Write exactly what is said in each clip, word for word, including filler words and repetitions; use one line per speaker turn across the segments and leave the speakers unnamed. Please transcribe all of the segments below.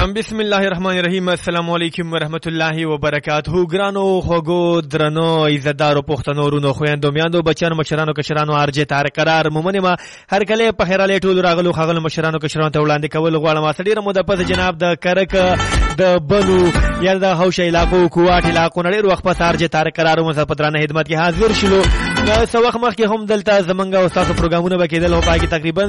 بسم الله الرحمن الرحیم. السلام علیکم ورحمت الله وبرکاته. ګرانو خوږو درنو عزتدارو پښتنو رونو خویندو میاندو بچانو مشرانو کشرانو ارجه تار قرار مومنه ما هر کله په خیراله ټول راغلو خغلو مشرانو کشرانو ته وړاندې کول غواړم. سړي رمو د پس جناب د کرک د بنو یا د هوش علاقو کوټ علاقو نړۍ وخت په ارجه تار قرار مو پدرانه خدمت کې حاضر شلو. سو وخت مخکې هم دلته زمنګ او تاسو پروګرامونه وکیدل او پاکي تقریبا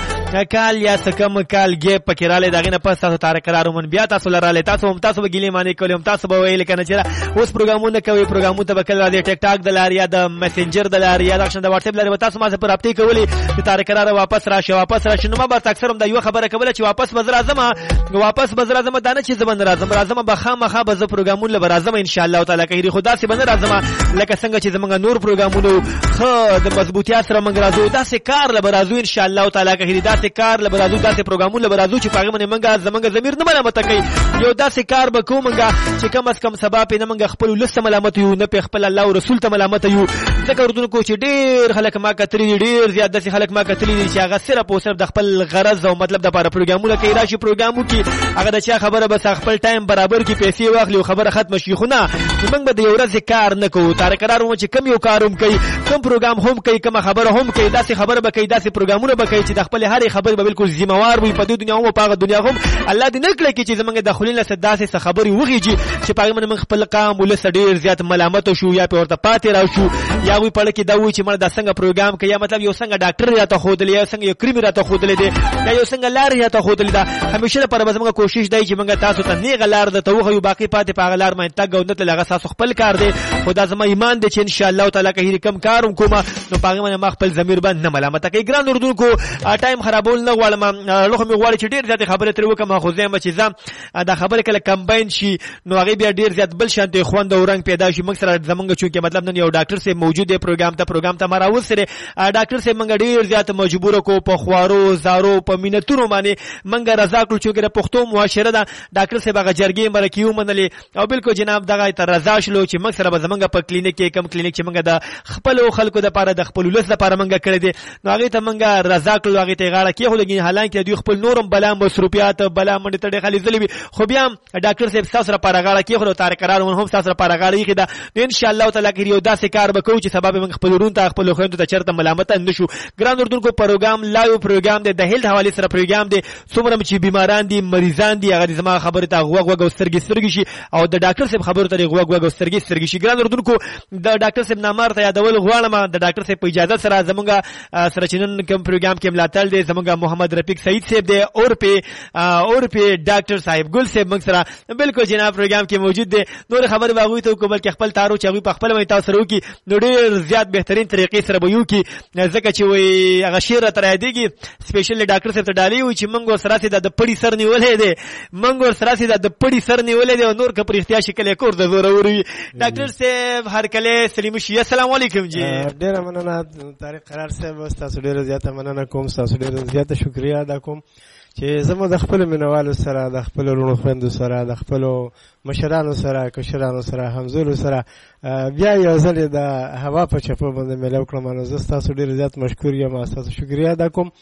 کال یا سکم کال ګیپ پکې رااله دغه نه پس تاسو تار قرار مون بیا تاسو لراله تاسو هم تاسو بګیلې معنی کولم تاسو به ویل کنه چې اوس پروګرامونه کوي پروګرامونه ته وکړه د ټیک ټاک د لاریا د میسنجر د لاریا د اکشن د واتس اپ لاریا تاسو ما سره رابطه کولی چې تار قرار واپس راشه واپس راشه نو ما به اکثر هم د یو خبره کوله چې واپس بزر اعظم واپس بزر اعظم دانه چې زبن راځم راځم به خامخا به ز پروګرامونه لبر اعظم ان شاء الله تعالی کوي خدا سي بن راځم لکه څنګه چې زمونږ نور پروګرامونه خو د مضبوطیا سره موږ راځو دا سه کار لبر راځو ان شاء الله تعالی کوي دا سه کار لبر راځو دا سه پروګرامونه لبر راځو چې پاګه منه موږ زمونږ ضمیر نه ملامت کوي یو دا سه کار به کومګه چې کم از کم سبا په موږ خپل لسته ملامت یو نه په خپل الله او رسول ته ملامت یو ځکه ورته چې ډیر خلک ما کتري ډیر زیات د خلک ما کتري چې هغه صرف او صرف د خپل غرض او مطلب د لپاره پروګرامونه کوي راشي پروګرامو کې هغه د چا خبره بس خپل ټایم برابر کې پیسې واخلي او خبره ختم شي خو نه موږ به د یو ورځ کار نه کوو تار قرار مو چې کم یو کاروم کوي کم پروګرام هم کوي کم خبره هم کوي داسې خبره به کوي داسې پروګرامونه به کوي چې د خپل هر خبره به بالکل ذمہ وار وي په دنیا او په دنیا هم الله دې نه کړي چې زمونږ داخلي له داسې خبري وغيږي چې پاګه من خپل قام ولس ډیر زیات ملامت شو یا په ورته پاتې راو شو یا وی پړ کې دا وی چې مړ د څنګه پروګرام کوي مطلب یو څنګه ډاکټر یا ته خودلې یا څنګه یو کریم را ته خودلې دي یا یو څنګه لار یا ته خودلې دا همیشه پر زموږ کوشش دی چې موږ تاسو ته نیغه لار د توغه یو باقی پاتې پاغه لار مې تګ او نت لغه تاسو خپل کار دی خدا زما ایمان دی چې ان شاء الله تعالی کوي کم کاروم کومه نو پاګه من ما خپل ضمیر باندې ملامت کوي ګران اردو کو ټایم خرابول نه غواړم لوخه مې غواړي چې ډیر زیات خبره تر وکم خو زه مې چې زم دا خبره کله کمباین شي نو هغه بیا ډیر زیات بل شانته خوند او رنگ پیدا شي موږ سره زمونږ چې مطلب نن یو ډاکټر سه موجود دی پروګرام ته پروګرام ته مراو سره ډاکټر سه موږ ډیر زیات مجبور کو په خوارو زارو په مينتونو باندې موږ رضا کړو چې ګره پښتو معاشره دا ډاکټر سه باغ جرګې مرکیو منلې او بالکل جناب دغه ته رضا شلو چې موږ سره زمونږ په کلینیک کې کم کلینیک چې موږ د خپل خلکو د لپاره د خپل ولس لپاره موږ کړی دي نو هغه ته موږ رضا کړو هغه ته غاړه کې خو لګي حالانکه دوی خپل نورم بلا مصروفیات بلا منډه تړي خالي زلي خو بیا ډاکټر صاحب تاسو لپاره غاړه کې خو تار قرار هم تاسو لپاره غاړه کې دا ان شاء الله تعالی کې یو داسې کار وکړو چې سبب موږ خپل ورون ته خپل خويندو ته چرته ملامت نه شو ګران اردو کو پروګرام لایو پروګرام دی د هیلث حواله سره پروګرام دی څومره چې بیماران دي مریضان دي هغه زما خبره ته غوغ غوغ سترګې سترګې شي او د ډاکټر صاحب خبره ته غوغ غوغ سترګې سترګې شي ګران اردو کو د ډاکټر صاحب نامار ته یادول غواړم د ډاکټر صاحب په اجازه سره زمونږ سره چنن کوم پروګرام کې ملاتړ دی زمونږ محمد رفیق سعید صاحب دی اور په اور په ډاکټر صاحب ګل صاحب موږ سره بالکل جناب پروګرام کې موجود دی نور خبر واغوي ته کوبل کې خپل تارو چې په خپل مې تاسو ورو کې نو ډیر زیات بهترین طریقې سره به یو کې ځکه چې وي هغه شیر تر یادېږي سپیشل ډاکټر صاحب ته ډالي وي چې موږ سره سي د پړی سر نیولې دي موږ سره سي د پړی سر نیولې دي نور کپر اختیار شکل کور د زور وري ډاکټر صاحب هر کله سلیم شي السلام علیکم جی
ډیر مننه طارق قرار صاحب تاسو ډیر زیات مننه کوم تاسو ډیر زیات شکریا ادا کوم چې زموږ د خپل منوالو سره د خپل ورونو خويندو سره د خپل مشرانو سره کشرانو سره همزولو سره بیا یو ځل د هوا په چپو باندې ملو کړم نو زه تاسو ډیر زیات مشکور یم تاسو شکریا ادا کوم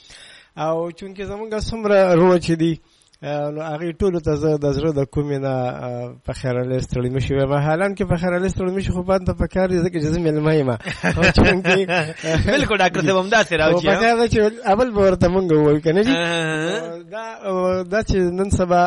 او چونکه زموږ څومره ورونه چې دي نو هغه ټول ته زه د زړه د کومې نه په خیر له ستړي مشي ما حالان کې په خیر له ستړي مشي خو باندې په کار دي ځکه چې زه ملما یم
بالکل ډاکټر صاحب هم دا سره راوځي
په کار چې اول ورته مونږ وایو کنه دي دا دا چې نن سبا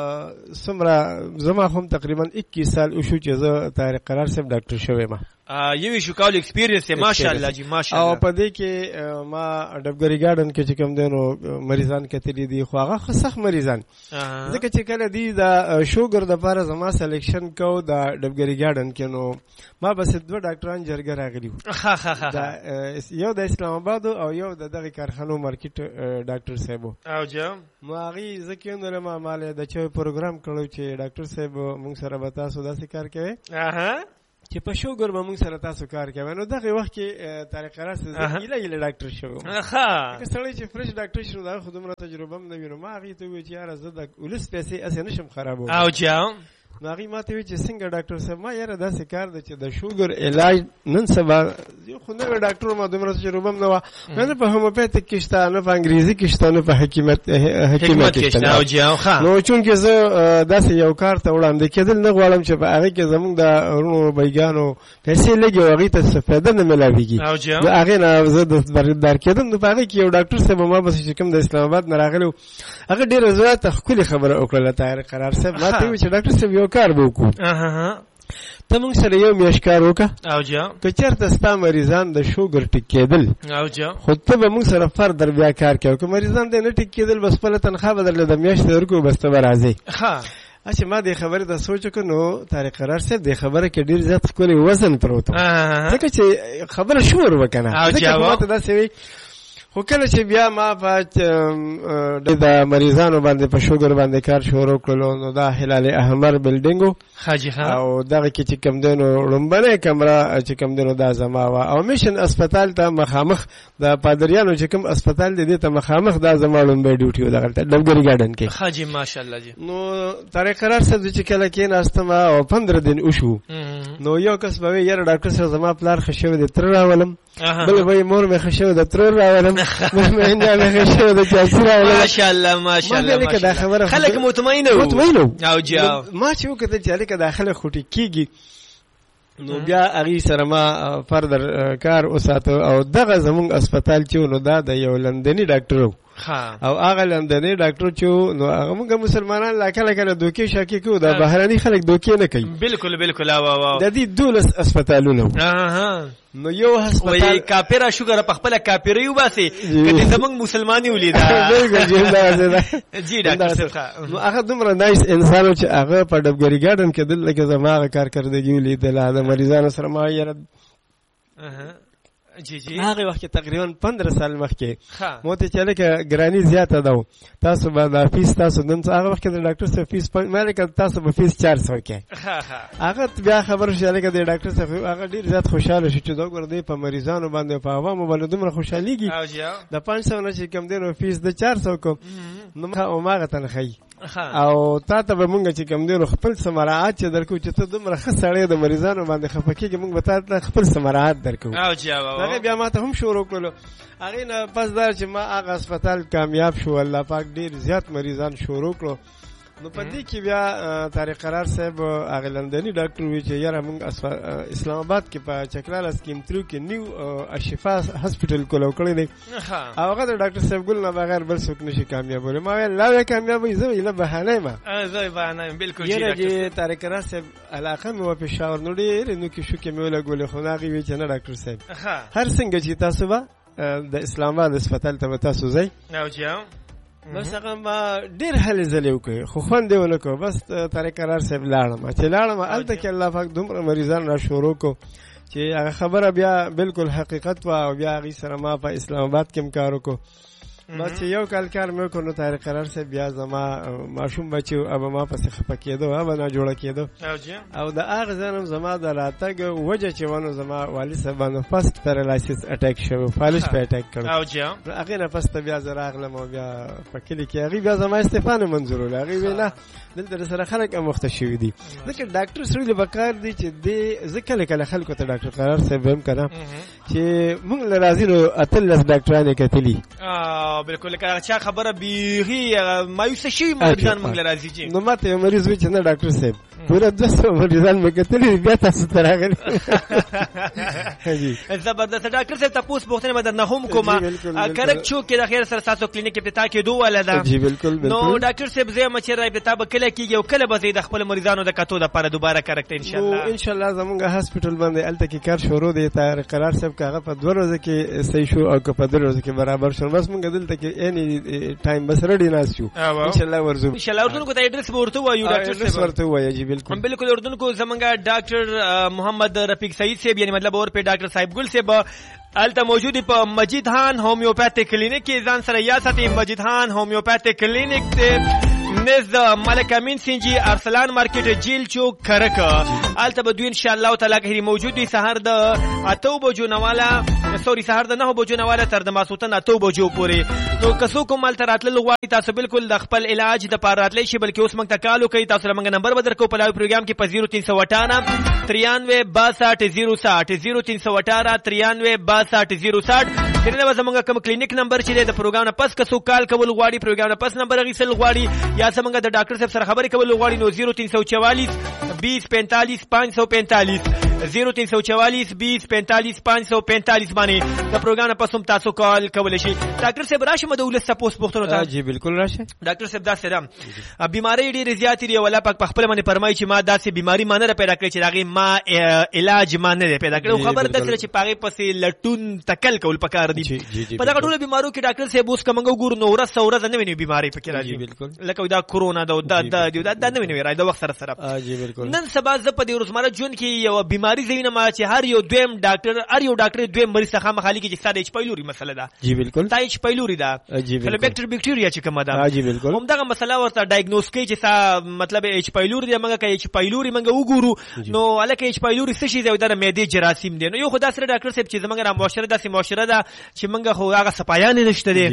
سمره زما هم تقریبا اکیس سال او شو چې زه طارق قرار صاحب ډاکټر شوم ما
یوه شو کال ایکسپیرینس ماشاءالله جی ماشاءالله
او په دې کې ما ډبګری ګارډن کې چې کوم دینو مریضان کتلی دي خو هغه سخت مریضان ځکه چې کله دی دا شوګر د لپاره زما سلیکشن کو دا ډبګری ګارډن کې نو ما بس دوه ډاکټران جرګه راغلی دا یو د اسلام آباد او یو د دغه کارخانو مارکیټ ډاکټر صاحب
او جام
ما غي ځکه نو ما مال د چوي پروګرام کړو چې ډاکټر صاحب موږ سره به تاسو داسې کار کوي
اها
چې په شوګر به موږ سره تاسو کار کوي نو دغه وخت کې طارق قرار سره ایله ایله ډاکټر شو
ها
که سړی چې فرش ډاکټر شنو دا خو دومره تجربه هم نه وینم ما غي ته وی چې یار زه د ولس پیسې اسې نشم خرابو
او جام
نو هغې ما ته وایي چې څنګه ډاکټر صاحب ما یاره داسې کار دی چې د شوګر علاج نن سبا یو خو نوی ډاکټر ما دومره تجربه هم نه وه نه په هومیوپیتیک کې شته نه په انګریزي کې شته نه په حکیمت حکیمت کې شته نو چونکې زه داسې یو کار ته وړاندې کېدل نه غواړم چې په هغې کې زمونږ د وروڼو بیګانو پیسې لږې او هغې ته څه فایده نه میلاوېږي د هغې نه زه دار کېدم نو په هغې کې یو ډاکټر صاحب ما بس چې کوم د اسلام آباد نه راغلی و هغه ډېره زیاته ښکلې خبره وکړله طاهر قرار صاحب ما ته وویل چې ډاکټر صاحب یو کار به وکړو ته موږ سره یو میاشت کار وکړه که چېرته ستا مریضان د شوګر ټیک کېدل خو ته به موږ سره فردر بیا کار کوې که مریضان دی نه ټیک کېدل بس خپله تنخوا به درله د میاشتې درکړو بس ته به راځې اچھا ما دې خبرې ته سوچ وکړو نو طارق قرار صاحب دې خبره کې ډېر زیات ښکلی وزن پروت و ځکه چې خبره شور وه که نه ځکه ما ته داسې وایي خو کله چې بیا ما په د مریضانو باندې په شوګر باندې کار شروع کړلو نو دا هلال احمر بلډینګ و او دغه کې چې کوم دی نو لومبنۍ کمره چې کوم دی نو دا زما وه او میشن اسپتال ته مخامخ د پادریانو چې کوم اسپتال دی دې ته مخامخ دا زما لومبۍ ډیوټي و دغلته ډبګري ګارډن کې
ښه جي ماشاءالله جي
نو طارق قرار صاحب چې کله کېناستم او پندره دن وشو نو یو کس به وایي یاره ډاکټر صاحب زما پلار ښه شوی دی تره راولم بل به مور مې ښه شوی د ترور راولم مهنده مې ښه شوی د چاچي راولم
ماشاءالله ماشاءالله خلک مطمئن وو
مطمئن وو
او جی
ما چې وکتل چې هلکه دا خلک خو ټیک کېږي نو بیا هغې سره ما فردر کار وساته او دغه زمونږ اسپتال چې و نو دا د یو لندني ډاکټر و او هغه لندني ډاکټر چې و نو هغه موږ مسلمانان لا کله کله دوکې شاکې کوو دا بهرني خلک دوکې نه کوي
بالکل بالکل
د دې دولس اسپتالونه و نو یو هسپتال
کاپیرا شوګر په خپل کاپیري وباسي کله زمونږ مسلمانۍ ولیدا جی ډاکټر صاحب
نو هغه دومره نایس انسان چې هغه په ډبګري ګارډن کې دلته زما هغه کارکردګي ولیدله د مریضانو سره ما یاره
جی جی
هغه وخت تقریبا پندره سال مخکې مو ته چې لکه ګرانی زیاته ده تاسو به د فیس تاسو نن هغه وخت د ډاکټر صاحب فیس مالک تاسو به فیس چار سو کې هغه بیا خبر شو لکه د ډاکټر صاحب هغه ډیر زیات خوشاله شو چې دا ګردې په مریضانو باندې په عوامو باندې دومره خوشاليږي د پنځه سو نه چې کم دینو فیس د چار سو کو نو ما ماغه تنخی او تا ته به مونږ چې کم دینو خپل سمراعات چې درکو چې ته دومره ښه سړی د مریضانو باندې خفه کېږي مونږ به تا ته خپل سمراعات درکو هغې بیا ما ته هم شروع کړلو هغې نه پس دا چې ما هغه اسپتال کامیاب شو الله پاک ډېر زیات مریضان شروع کړو نو په دې کې بیا طارق قرار صاحب هغه لندني ډاکټر وی چې یاره موږ اسلام آباد کې په چکلاله سکیم ترو کې نیو اشفا هسپټل کولو کړی دی او هغه د ډاکټر صاحب ګل نه بغیر بل څوک نشي کامیابولی ما ویل لا کامیابوي زه ویله بهانه یم
زه بهانه یم بالکل
یاره چې طارق قرار صاحب علاقه مې وه پېښور نو ډېرې نوکې شوکې مې ولګولې خو هغې وی چې نه ډاکټر صاحب هر څنګه چې تاسو به د اسلام آباد اسپتال ته به تاسو ځئ بس هغه ما ډېر هلې ځلې وکړې خو خوند یې ونه کړو بس طارق قرار صاحب لاړم چې لاړم هلته کې الله پاک دومره مریضان را شروع کړو چې هغه خبره بیا بالکل حقیقت وه او بیا هغې سره ما په اسلام آباد کې هم کار وکړو بس چې یو کال کار مې وکړو نو طارق قرار صاحب بیا زما ماشوم بچی و ابه ما پسې خفه کېدو ابه ناجوړه کېدو او د هغه ځای نه زما د راتګ وجه چې ونه زما والد صاحب باندې فسټ پیرالایسس اټیک شوی فالج په اټیک کړو هغې نه پس ته بیا زه راغلم او بیا په کلي کې هغې بیا زما استعفا نه منظورول هغې ویل نه دلته سره خلک هم مخته شوي دي ځکه ډاکټر سړي له پکار دي چې دې زه کله کله خلکو ته ډاکټر قرار صاحب هم که نه چې مونږ له راځي نو اتلس ډاکټران یې کتلي
بالکل که چا خبره بیخي مایوسه شوي مریضان موږ له راځي چې
نو ما ته یو مریض وایي چې نه ډاکټر صاحب پوره دوه سوه مریضان مې کتلي بیا تاسو ته راغلي
زبردست ډاکټر صاحب تپوس پوښتنې به درنه هم کومه کرک چوک کې د خیر سره ستاسو کلینیک ابتدا کېدو واله ده نو ډاکټر صاحب زه یم چې ابتدا به کله کېږي او کله به زه د خپل مریضانو د کتو دپاره دوباره کرک ته انشاءالله
انشاءالله زمونږ هاسپټل باندې هلته کې کار شروع دی طارق قرار صاحب که هغه په دوه ورځو کې صحیح شو او که په درې ورځو کې برابر شو بس مونږ دلته کې any ټایم بس ریډي ناست یو انشاءالله ورځو
انشاءالله اردن کو ته ایډرس به ورته ووایو ډاکټر صاحب
ورته ووایه جی بالکل
بالکل اردن کو زمونږ ډاکټر محمد رفیق سعید صاحب یعنی مطلب اور په ډاکټر صاحب ګل صاحب الته موجود په مجید خان هومیوپیتھک کلینیک کې ځان سره یا ساتي مجید خان هومیوپیتھک کلینیک ته نزد ملک امین سنجی ارسلان مارکیټ جیل چوک کرک الته به دوی ان شاء الله تعالی کې موجود دي سحر د اتو بجو نواله سوري سهار د نه بجو نه والا تر د ماسوتن اته بجو پورې. نو کسو کوم مال تر اتل غواړي تاسو بالکل د خپل علاج د پاره راتلی شي، بلکې اوس موږ ته کالو کوي. تاسو موږ نمبر بدر کو په لاو پروګرام کې په صفر تین سو اٹھانوے ترانوے باسٹھ زیرو ساٹھ صفر تین سو اٹھارہ ترانوے باسٹھ زیرو ساٹھ. دغه زمونږ کوم کلینیک نمبر چې د پروګرام نه پس کسو کال کول غواړي، پروګرام نه پس نمبر غیسل غواړي یا زمونږ د ډاکټر صاحب سره خبرې کول غواړي نو صفر تین سو چوالیس بیس پینتالیس پانچ سو پینتالیس صفر تین سو چوالیس بیس پینتالیس پانچ سو پینتالیس باندې د پروګرام نه پس هم تاسو کال کول شي. ډاکټر صاحب راشم د ولس سپوس پوښتنه ته.
جی بالکل راشه
ډاکټر صاحب دا سره بیماری ډېرې زیاتې دي، ولا پاک په خپل باندې فرمایي چې ما داسې بیماری ما نه پیدا کړې چې هغه ما علاج ما نه پیدا کړو. خبر ده چې پاغه پسې لټون تکل کول پکار دي. په دغه ټول بیمارو کې ډاکټر صاحب اوس کومه ګور نو ورځ ورځ نه ویني بیماری پکې راځي، لکه دا کورونا دا دا دا دا نه ویني راځي د وخت سره سره.
جی بالکل.
نن سبا ز په دې روزمره ژوند کې یو بیماری زینه ما چې هر یو دویم ډاکټر هر یو ډاکټر دویم مریض څخه مخالي کې چې ساده ایچ پایلوري مسله ده.
جی بالکل.
دا ایچ پایلوري ده، فلوبیکټر بکټیریا چې کومه ده.
جی بالکل.
هم دغه مسله ورته ډایګنوز کوي چې سا مطلب ایچ پایلوري دی. موږ کې ایچ پایلوري موږ وګورو نو الکه ایچ پایلوري څه شي دی؟ د معدې جراثیم دی. نو یو خدای سره ډاکټر صاحب چې زمونږ را معاشره داسې معاشره ده چې موږ خو هغه سپایان نشته دي،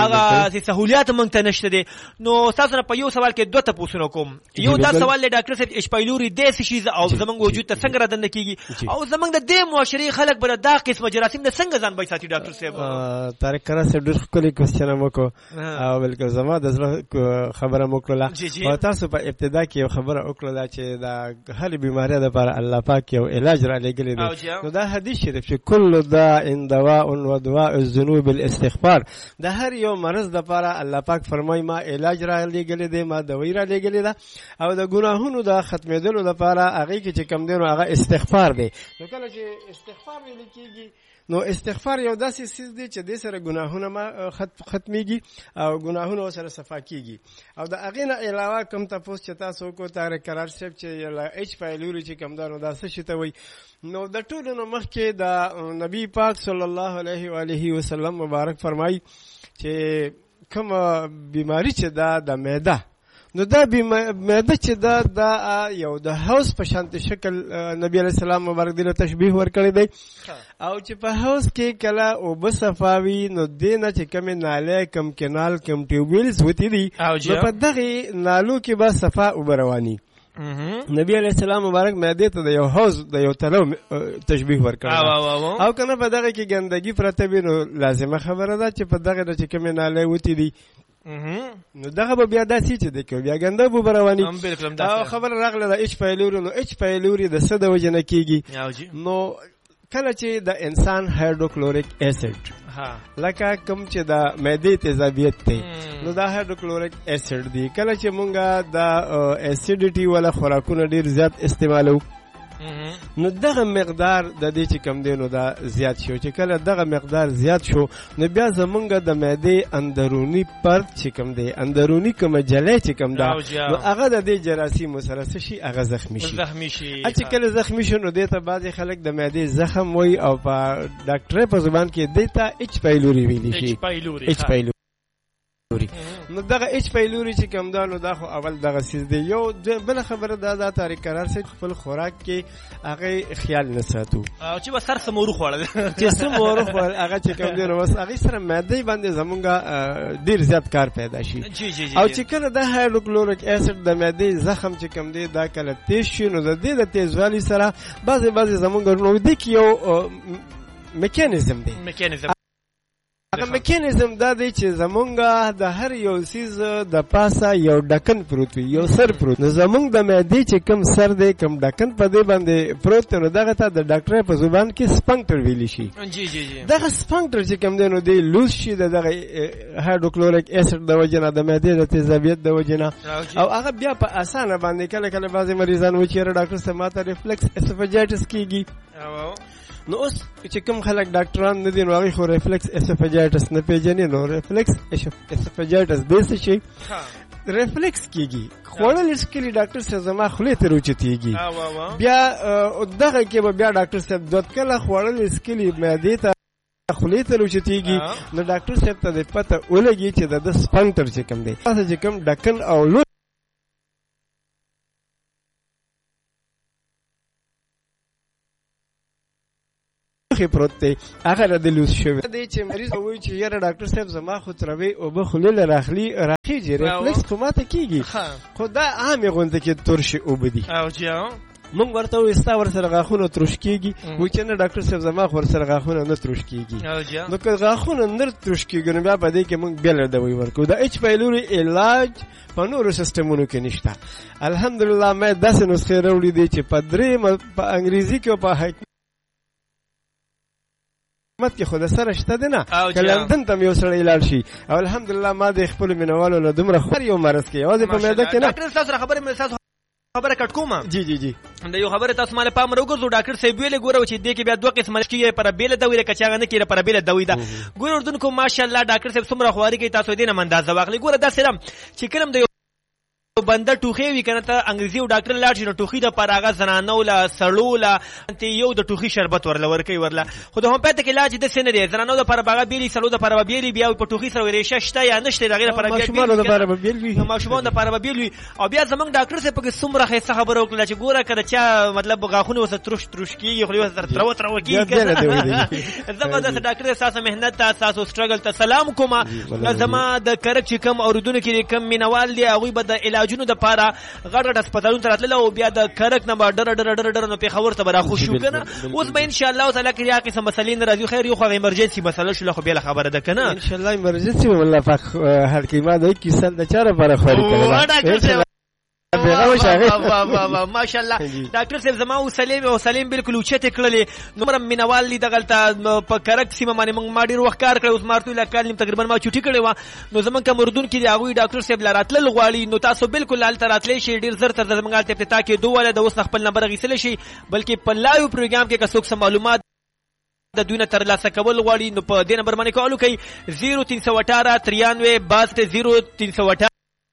هغه سہولیات موږ ته نشته دي. نو تاسو نه په یو سوال کې دوه تاسو کوم. یو دا سوال له ډاکټر صاحب ایچ پایلوري د څه شي او زمونږ وجود ته څنګه ردن کیږي او زمونږ د دې معاشري خلک بر دا قسمه جراثیم د څنګه ځان بچ ساتي؟ ډاکټر صاحب
طارق کرا صاحب ډېر ښکلی کوېسچن مو کو او بالکل زما د زړه خبره مو کړله. او تاسو په ابتدا کې یو خبره وکړه چې دا هر بیماری لپاره الله پاک یو علاج را لګلی دی. نو دا حدیث شریف چې کل داء دواء و دواء الذنوب الاستغفار، د هر یو مرض لپاره الله پاک فرمای ما علاج را لګلی دی، ما دوايي را لګلی ده. او د ګناهونو د ختمېدلو لپاره هغه کې چې کم دی نو هغه استغفار دی. نو کله چې استغفار ویل کېږي نو استغفار یو داسې سیز دی چې د سره ګناهونه ما ختميږي او ګناهونه سره صفا کیږي. او د هغې نه علاوه کوم تاسو چې تاسو کو طارق کرار صاحب چې ایچ پایلوري چې کم دا نو دا څه شي ته وایي؟ نو د ټولو نه مخکې د نبی پاک صلی الله علیه و آله وسلم مبارک فرمایي چې کوم بیماری چې دا د معده، نو دا معده چې دا دا یو د هوس په شانت شکل نبی علیہ السلام مبارک دی له تشبیه ورکړی دی. او چې په هوس کې کله او بصفاوی نو دینه چې کم ناله کم کینال کم ټیوبیلز وتی دي نو په دغه نالو کې به صفا او رواني. نبی علیہ السلام مبارک معده ته د یو حوض د یو تلو تشبیه ورکړی او کنه په دغه کې ګندګي پرته وي نو لازمه خبره ده چې په دغه چې کم ناله وتی دي نو دغه به بیا داسې چې د کې بیا ګنده به رواني. او خبر راغله د ایچ پایلوري، نو ایچ پایلوري د څه د وجه نه کېږي؟ نو کله چې د انسان هایدروکلوریک اسید لکه کوم چې د معدې تیزابیت دی نو دا هایدروکلوریک اسید دی، کله چې مونږه د اسیډیټي ولا خوراکونه ډیر زیات استعمالو نو دغه مقدار د دې چې کم دی نو دا زیات شو. چې کله دغه مقدار زیات شو نو بیا زمونږ د معدې اندرونی پرت چې کم دی، اندرونی کومه جلې چې کم ده نو هغه د دې جراثیم سره څه شي؟ هغه زخمی شي. زخمی شي چې کله زخمی شو نو دې ته بعضې خلک د معدې زخم وایي او په ډاکټرۍ په زبان کې دې ته ایچ پایلوري ویلی شي. ایچ پایلوري نو دغه ایچ پایلوري چې کم ده نو دا خو اول دغه سیز دی. یو بله خبره دا دا طارق کرار صاحب خپل خوراک کې هغې خیال نه ساتو
چې به سر څه مورو خوړل
چې څه مورو خوړل هغه چې کم دی نو بس هغې سره معدې باندې زمونږ ډېر زیات کار پیدا شي. او چې کله د هایدروکلوریک اسید د معدې زخم چې کم دی دا کله تیز شي نو د دې د تیزوالي سره بعضې بعضې زمونږ نو دې کې یو میکانیزم دی. میکانیزم هغه میکانیزم دا دی چې زمونږ د هر یو سیز د پاسه یو ډکن پروت وي، یو سر پروت. نو زمونږ د معدې چې کم سر دی کم ډکن په دې باندې پروت نو دغه ته د ډاکټر په زبان کې سپنکټر ویلی شي. جی جی جی دغه سپنکټر چې کم دی نو دی لوز شي د دغه هایدروکلوریک اسید د وجې نه، د معدې د تیزابیت د وجې نه، او هغه بیا په اسانه باندې کله کله بعضې مریضان وایي چې ډاکټر صاحب ماته ریفلکس اسوفیجایټس کېږي. نو اوس چې کوم خلک ډاکټران نه دي نو هغوی خو ریفلکس اسوفیجایټس نه پېژني. نو ریفلکس اسوفیجایټس دې څه شي؟ ریفلکس کېږي خوړل څکلي ډاکټر صاحب زما خولې ته روچتېږي، بیا دغه کې به بیا ډاکټر صاحب دوت کله خوړل څکلي معدې ته خولې ته روچتېږي نو ډاکټر صاحب ته د پته ولګي چې د ده سپنکټر چې کوم دی چې کوم ډکن او لو مخې پروت دی هغه د لوس شوی دی چې مریض وایي چې یاره ډاکټر صاحب زما خو تروي اوبه خولې له راخلي راخیږي ریفلکس خو ماته کېږي خو دا عامې غونډه کې ترشې اوبه دي مونږ ورته وایو ستا ورسره غاښونه تروش کېږي وایي چې نه ډاکټر صاحب زما خو ورسره غاښونه نه تروش کېږي نو که غاښونه نه تروش کېږي نو بیا په دې کې مونږ بېله دوايي ورکوو د ایچ پایلوري علاج په نورو سیسټمونو کې نشته الحمدلله ما داسې نسخې راوړي دي چې په درې په انګریزي کې او په حکومت کې خو د سره شته دی نه که لندن ته م یو سړی لاړ شي او الحمدلله ما د خپلو مینهوالو له دومره خور یو مرض کې یوازې په معده کې نه
خبره کټ کومه
جی جی جی
د یو خبره تاسو مال پام راوګرځو ډاکټر صاحب ویلې ګوره چې دې کې بیا دوه قسمه کیږي پر بیل دوی د کچاغه نه کیره پر بیل دوی دا ګور اردن کو ماشاءالله ډاکټر صاحب څومره خواري کوي تاسو دې نه مندازه واخلي ګوره دا سلام چې کلم د بنده ټوخي وی کنه ته انګریزي او ډاکټر لاړ شي نو ټوخي د پر هغه زنانو لا سړو لا ته یو د ټوخي شربت ورل ورکي ورلا خو د هومپاته کې علاج د سینې دی زنانو د پر باغ بیلی سړو د پر بیلی بیا په ټوخي سره ریشه شته یا نشته دغه پر بیلی
ماشومان د پر بیلی
ماشومان د پر بیلی او بیا زمنګ ډاکټر صاحب کې څومره خیسه خبره وکړه چې ګوره کړه چې مطلب غاخونه وسه ترش ترش کیږي خو وسه ترو ترو کیږي زبردست ډاکټر تاسو مهنت تاسو سټرګل ته سلام کوم زما د کرک چې کم اوردونه کې کم مینوال دی هغه به د علاجونو د پاره غړ غړ هسپتالونو ته راتلل او بیا د کرک نه به ډر ډر ډر ډر نو پیښور ته به راخوشو کنه اوس به ان شاء الله تعالی کې یا قسم مسلې راځي خیر یو خو ایمرجنسي مسله شو خو بیا خبره ده کنه
ان شاء الله ایمرجنسي والله پاک هر کی ما د کی سال د چاره پر خوري کړه
ماشاءالله ډاکټر صاحب زما او سلیم او سلیم بالکل اوچته کړلې نمبر مینوال دي دغلطه په کرک سیمه باندې موږ ما ډیر وخت کار کړو اوس مارتو لا کال نیم تقریبا ما چټي کړې و نو زمونږ کوم اردن کې دی هغه ډاکټر صاحب لاراتل غواړي نو تاسو بالکل لال تراتلې شي ډیر زر تر زمونږ ته افتتاح کې دوه ول د اوس خپل نمبر غیسل شي بلکې په لایو پروګرام کې کڅوک سم معلومات د دوی نه ترلاسه کول غواړي نو په دې نمبر باندې کالو کوي صفر تین سو اٹھارہ ترانوے باسٹھ صفر تین سو اٹھارہ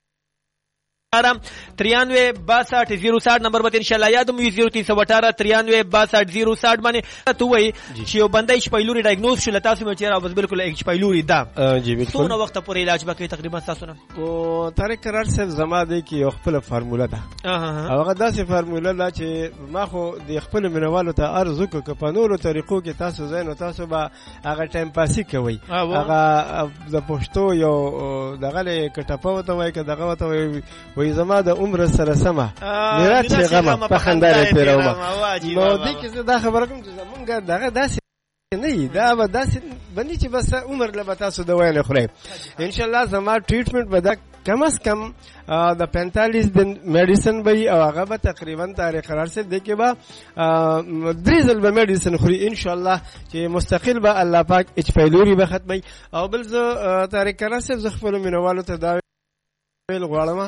ترانوے باسٹھ زیرو ساٹھ نمبر به انشاءالله یادم وي صفر تین سو اٹھارہ ترانوے باسٹھ زیرو ساٹھ باندې ته وای چې یو بنده ایچ پایلوري ډایګنوز شول تاسو مې چیرې بس بالکل ایچ پایلوري دا
جی بالکل
څونه وخت پورې علاج وکړي تقریبا تاسو نه
او طارق قرار صاحب زما دی کې یو خپل فارموله ده هغه داسې فارموله ده چې ما خو د خپل منوالو ته عرض وکړ په نورو طریقو کې تاسو زین او تاسو به هغه ټایم پاسي کوي هغه د پښتو یو دغه کټپو ته وای که دغه وته وای وای زما د عمر سره سمه میراث غمه په خنداره پیرومه نو دې کې دا خبره کوم چې زمونږ دغه داسې نه دا به داسې باندې چې بس عمر له تاسو دوا نه خوري ان شاء الله زما ټریټمنټ به دا کم از کم د پینتالیس دن میډیسن به او هغه به تقریبا طارق قرار سے دې کې به درې ځل به میډیسن خوري ان شاء الله چې مستقل به الله پاک اچ پایلوري به ختمي او بل زه طارق قرار سے خپل مینوالو ته دا ویل غواړم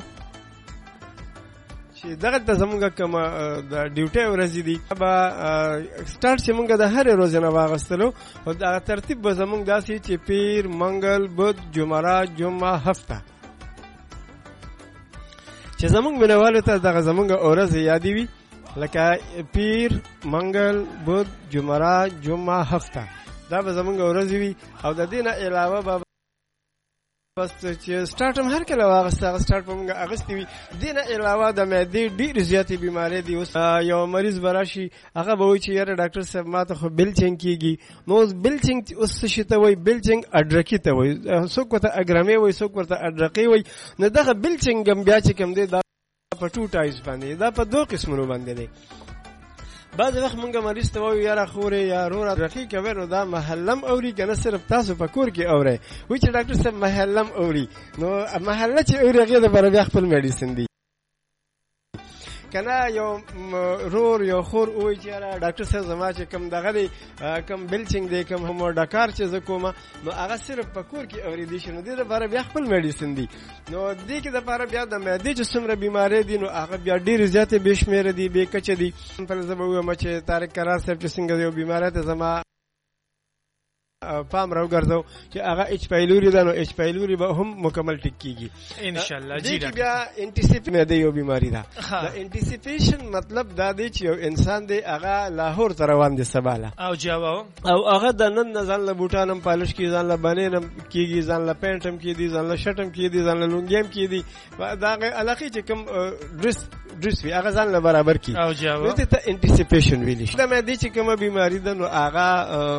چې دغه د زمونږ کوم د ډیوټي ورځې دي به سٹارټ چې مونږ د هر ورځ نه واغستلو او دا ترتیب به زمونږ داسې چې پیر منګل بود جمعرات جمعه هفته چې زمونږ مینوالو ته دغه زمونږ ورځ یادې وي لکه پیر منګل بود جمعرات جمعه هفته دا به زمونږ ورځ وي او د دې نه علاوه به بس چې سٹارټ هم هر کله واغسته سٹارټ په موږ اغستې وي دې نه علاوه د معدې ډېرې زیاتې بیمارۍ دي اوس یو مریض به راشي هغه به وایي چې یاره ډاکټر صاحب ما ته خو بلچنګ کېږي نو اوس بلچنګ اوس څه شي ته وایي بلچنګ اډرکي ته وایي څوک ورته اګرمې وایي څوک ورته اډرقي وایي نو دغه بلچنګ هم بیا چې کوم دی دا په ټو ټایز باندې دا په دوه قسمونو باندې دی بعض وخت مونږه مریض ته وایو یاره خورې یا رونه رقیق کوي نو دا محلم اوري که نه صرف تاسو په کور کې اورئ وایي چې ډاکټر صاحب محلم اوري نو محله چې اوري هغې دپاره بیا خپل میډیسن دی که نه یو رور یو خور وایي چې یاره ډاکټر صاحب زما چې کوم دغه دی کوم بلچنګ دی کوم هم ډکار چې زه کومه نو هغه صرف په کور کې اورېدی شي نو دې دپاره بیا خپل میډیسن دی نو دې کې دپاره بیا د معدې چې څومره بیمارۍ دي نو هغه بیا ډېرې زیاتې بې شمېره دي بې کچه دي پر زه به ووایم چې طارق قرار صاحب چې څنګه یو بیماری ته زما پام راوګرځو چې هغه اچ پایلوري ده نو اچ پایلوري به هم مکمل ټیک کیږي
ان شاء الله. جی
ډاکټر بیا انټیسیپ نه دی یو بیماری ده. د انټیسیپیشن مطلب دا دی چې یو انسان دی هغه لاهور ته روان دي سباله
او جواب
او هغه د نن ځان له بوټانم پالش کی ځان له باندې کیږي ځان له پینټم کیږي ځان له شټم کیږي ځان له لونګیم کیږي دا علاقه چې کوم ډریس ډریس وی هغه ځان له برابر کی
او جواب
ته انټیسیپیشن ویل شي. دا مې دي چې کومه بیماری ده نو هغه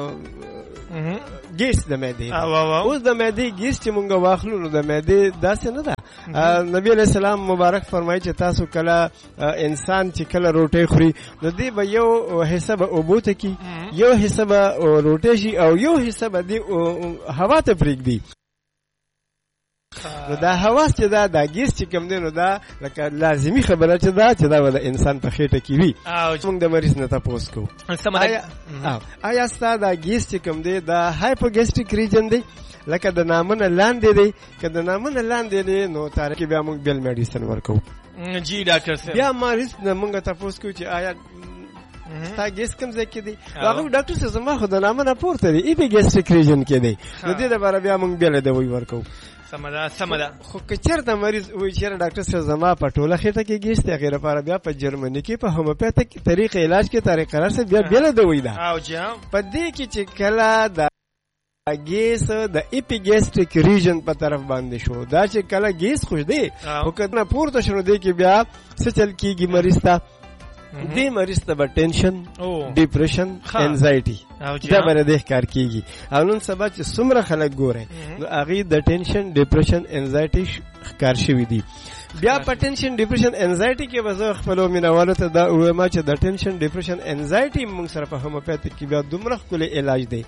ګیس د معدې. اوس د معدې ګیس چې مونږ واخلو نو د معدې داسې نه ده. نبی علیہ السلام مبارک فرمایي چې تاسو کله انسان چې کله روټي خوري نو دی به یو حصہ به اوبوته کی یو حصہ به روټي شي او یو حصہ به دی هوا ته پرېږدي. نو دا هوا چې دا د ګیس چې کوم دی نو دا لکه لازمي خبره چې دا چې دا د انسان په خېټه کې وي. موږ د مریض نه تاسو کو آیا ستا دا ګیس چې کوم دی دا هایپوګیسټریک ریجن دی لکه د نامنه لاندې دی که د نامنه لاندې دی نو تاریخ بیا موږ بل میډیسن ورکو.
جی ډاکټر صاحب
بیا مریض نه موږ تاسو کو چې آیا تا ګیس کوم ځای کې دی هغه ډاکټر صاحب زما خو د نامنه پورته دی ایپیګیسټریک ریجن کې دی نو دې لپاره بیا موږ بل دوايي ورکو.
سمدا سمدا
خو کچر د مریض وای چې ډاکټر صاحب زما په ټوله خېټه کې ګیس ته غیر لپاره بیا په جرمني کې په هومیوپیتیک طریقې علاج کې طریقې قرار سره بیا بل دوايي ده.
او جام
په دې کې چې کله د ګیس د ایپیګیسټریک ریجن په طرف باندې شو دا چې کله ګیس خوش دی او کله پورته شنو دی کې بیا څه چل کیږي مریض ته دې مریض ته به ټینشن ډیپریشن انزایټي دا به د ښکار کیږي. او نن سبا چې څومره خلک ګوره نو هغه د ټینشن ډیپریشن انزایټي ښکار شوی دي. بیا په ټینشن ډیپریشن انزایټي کې به زه خپلو مینوالو ته دا وایم چې د ټینشن ډیپریشن انزایټي موږ سره په هومیوپیتیک کې بیا دومره ښکلی علاج دی.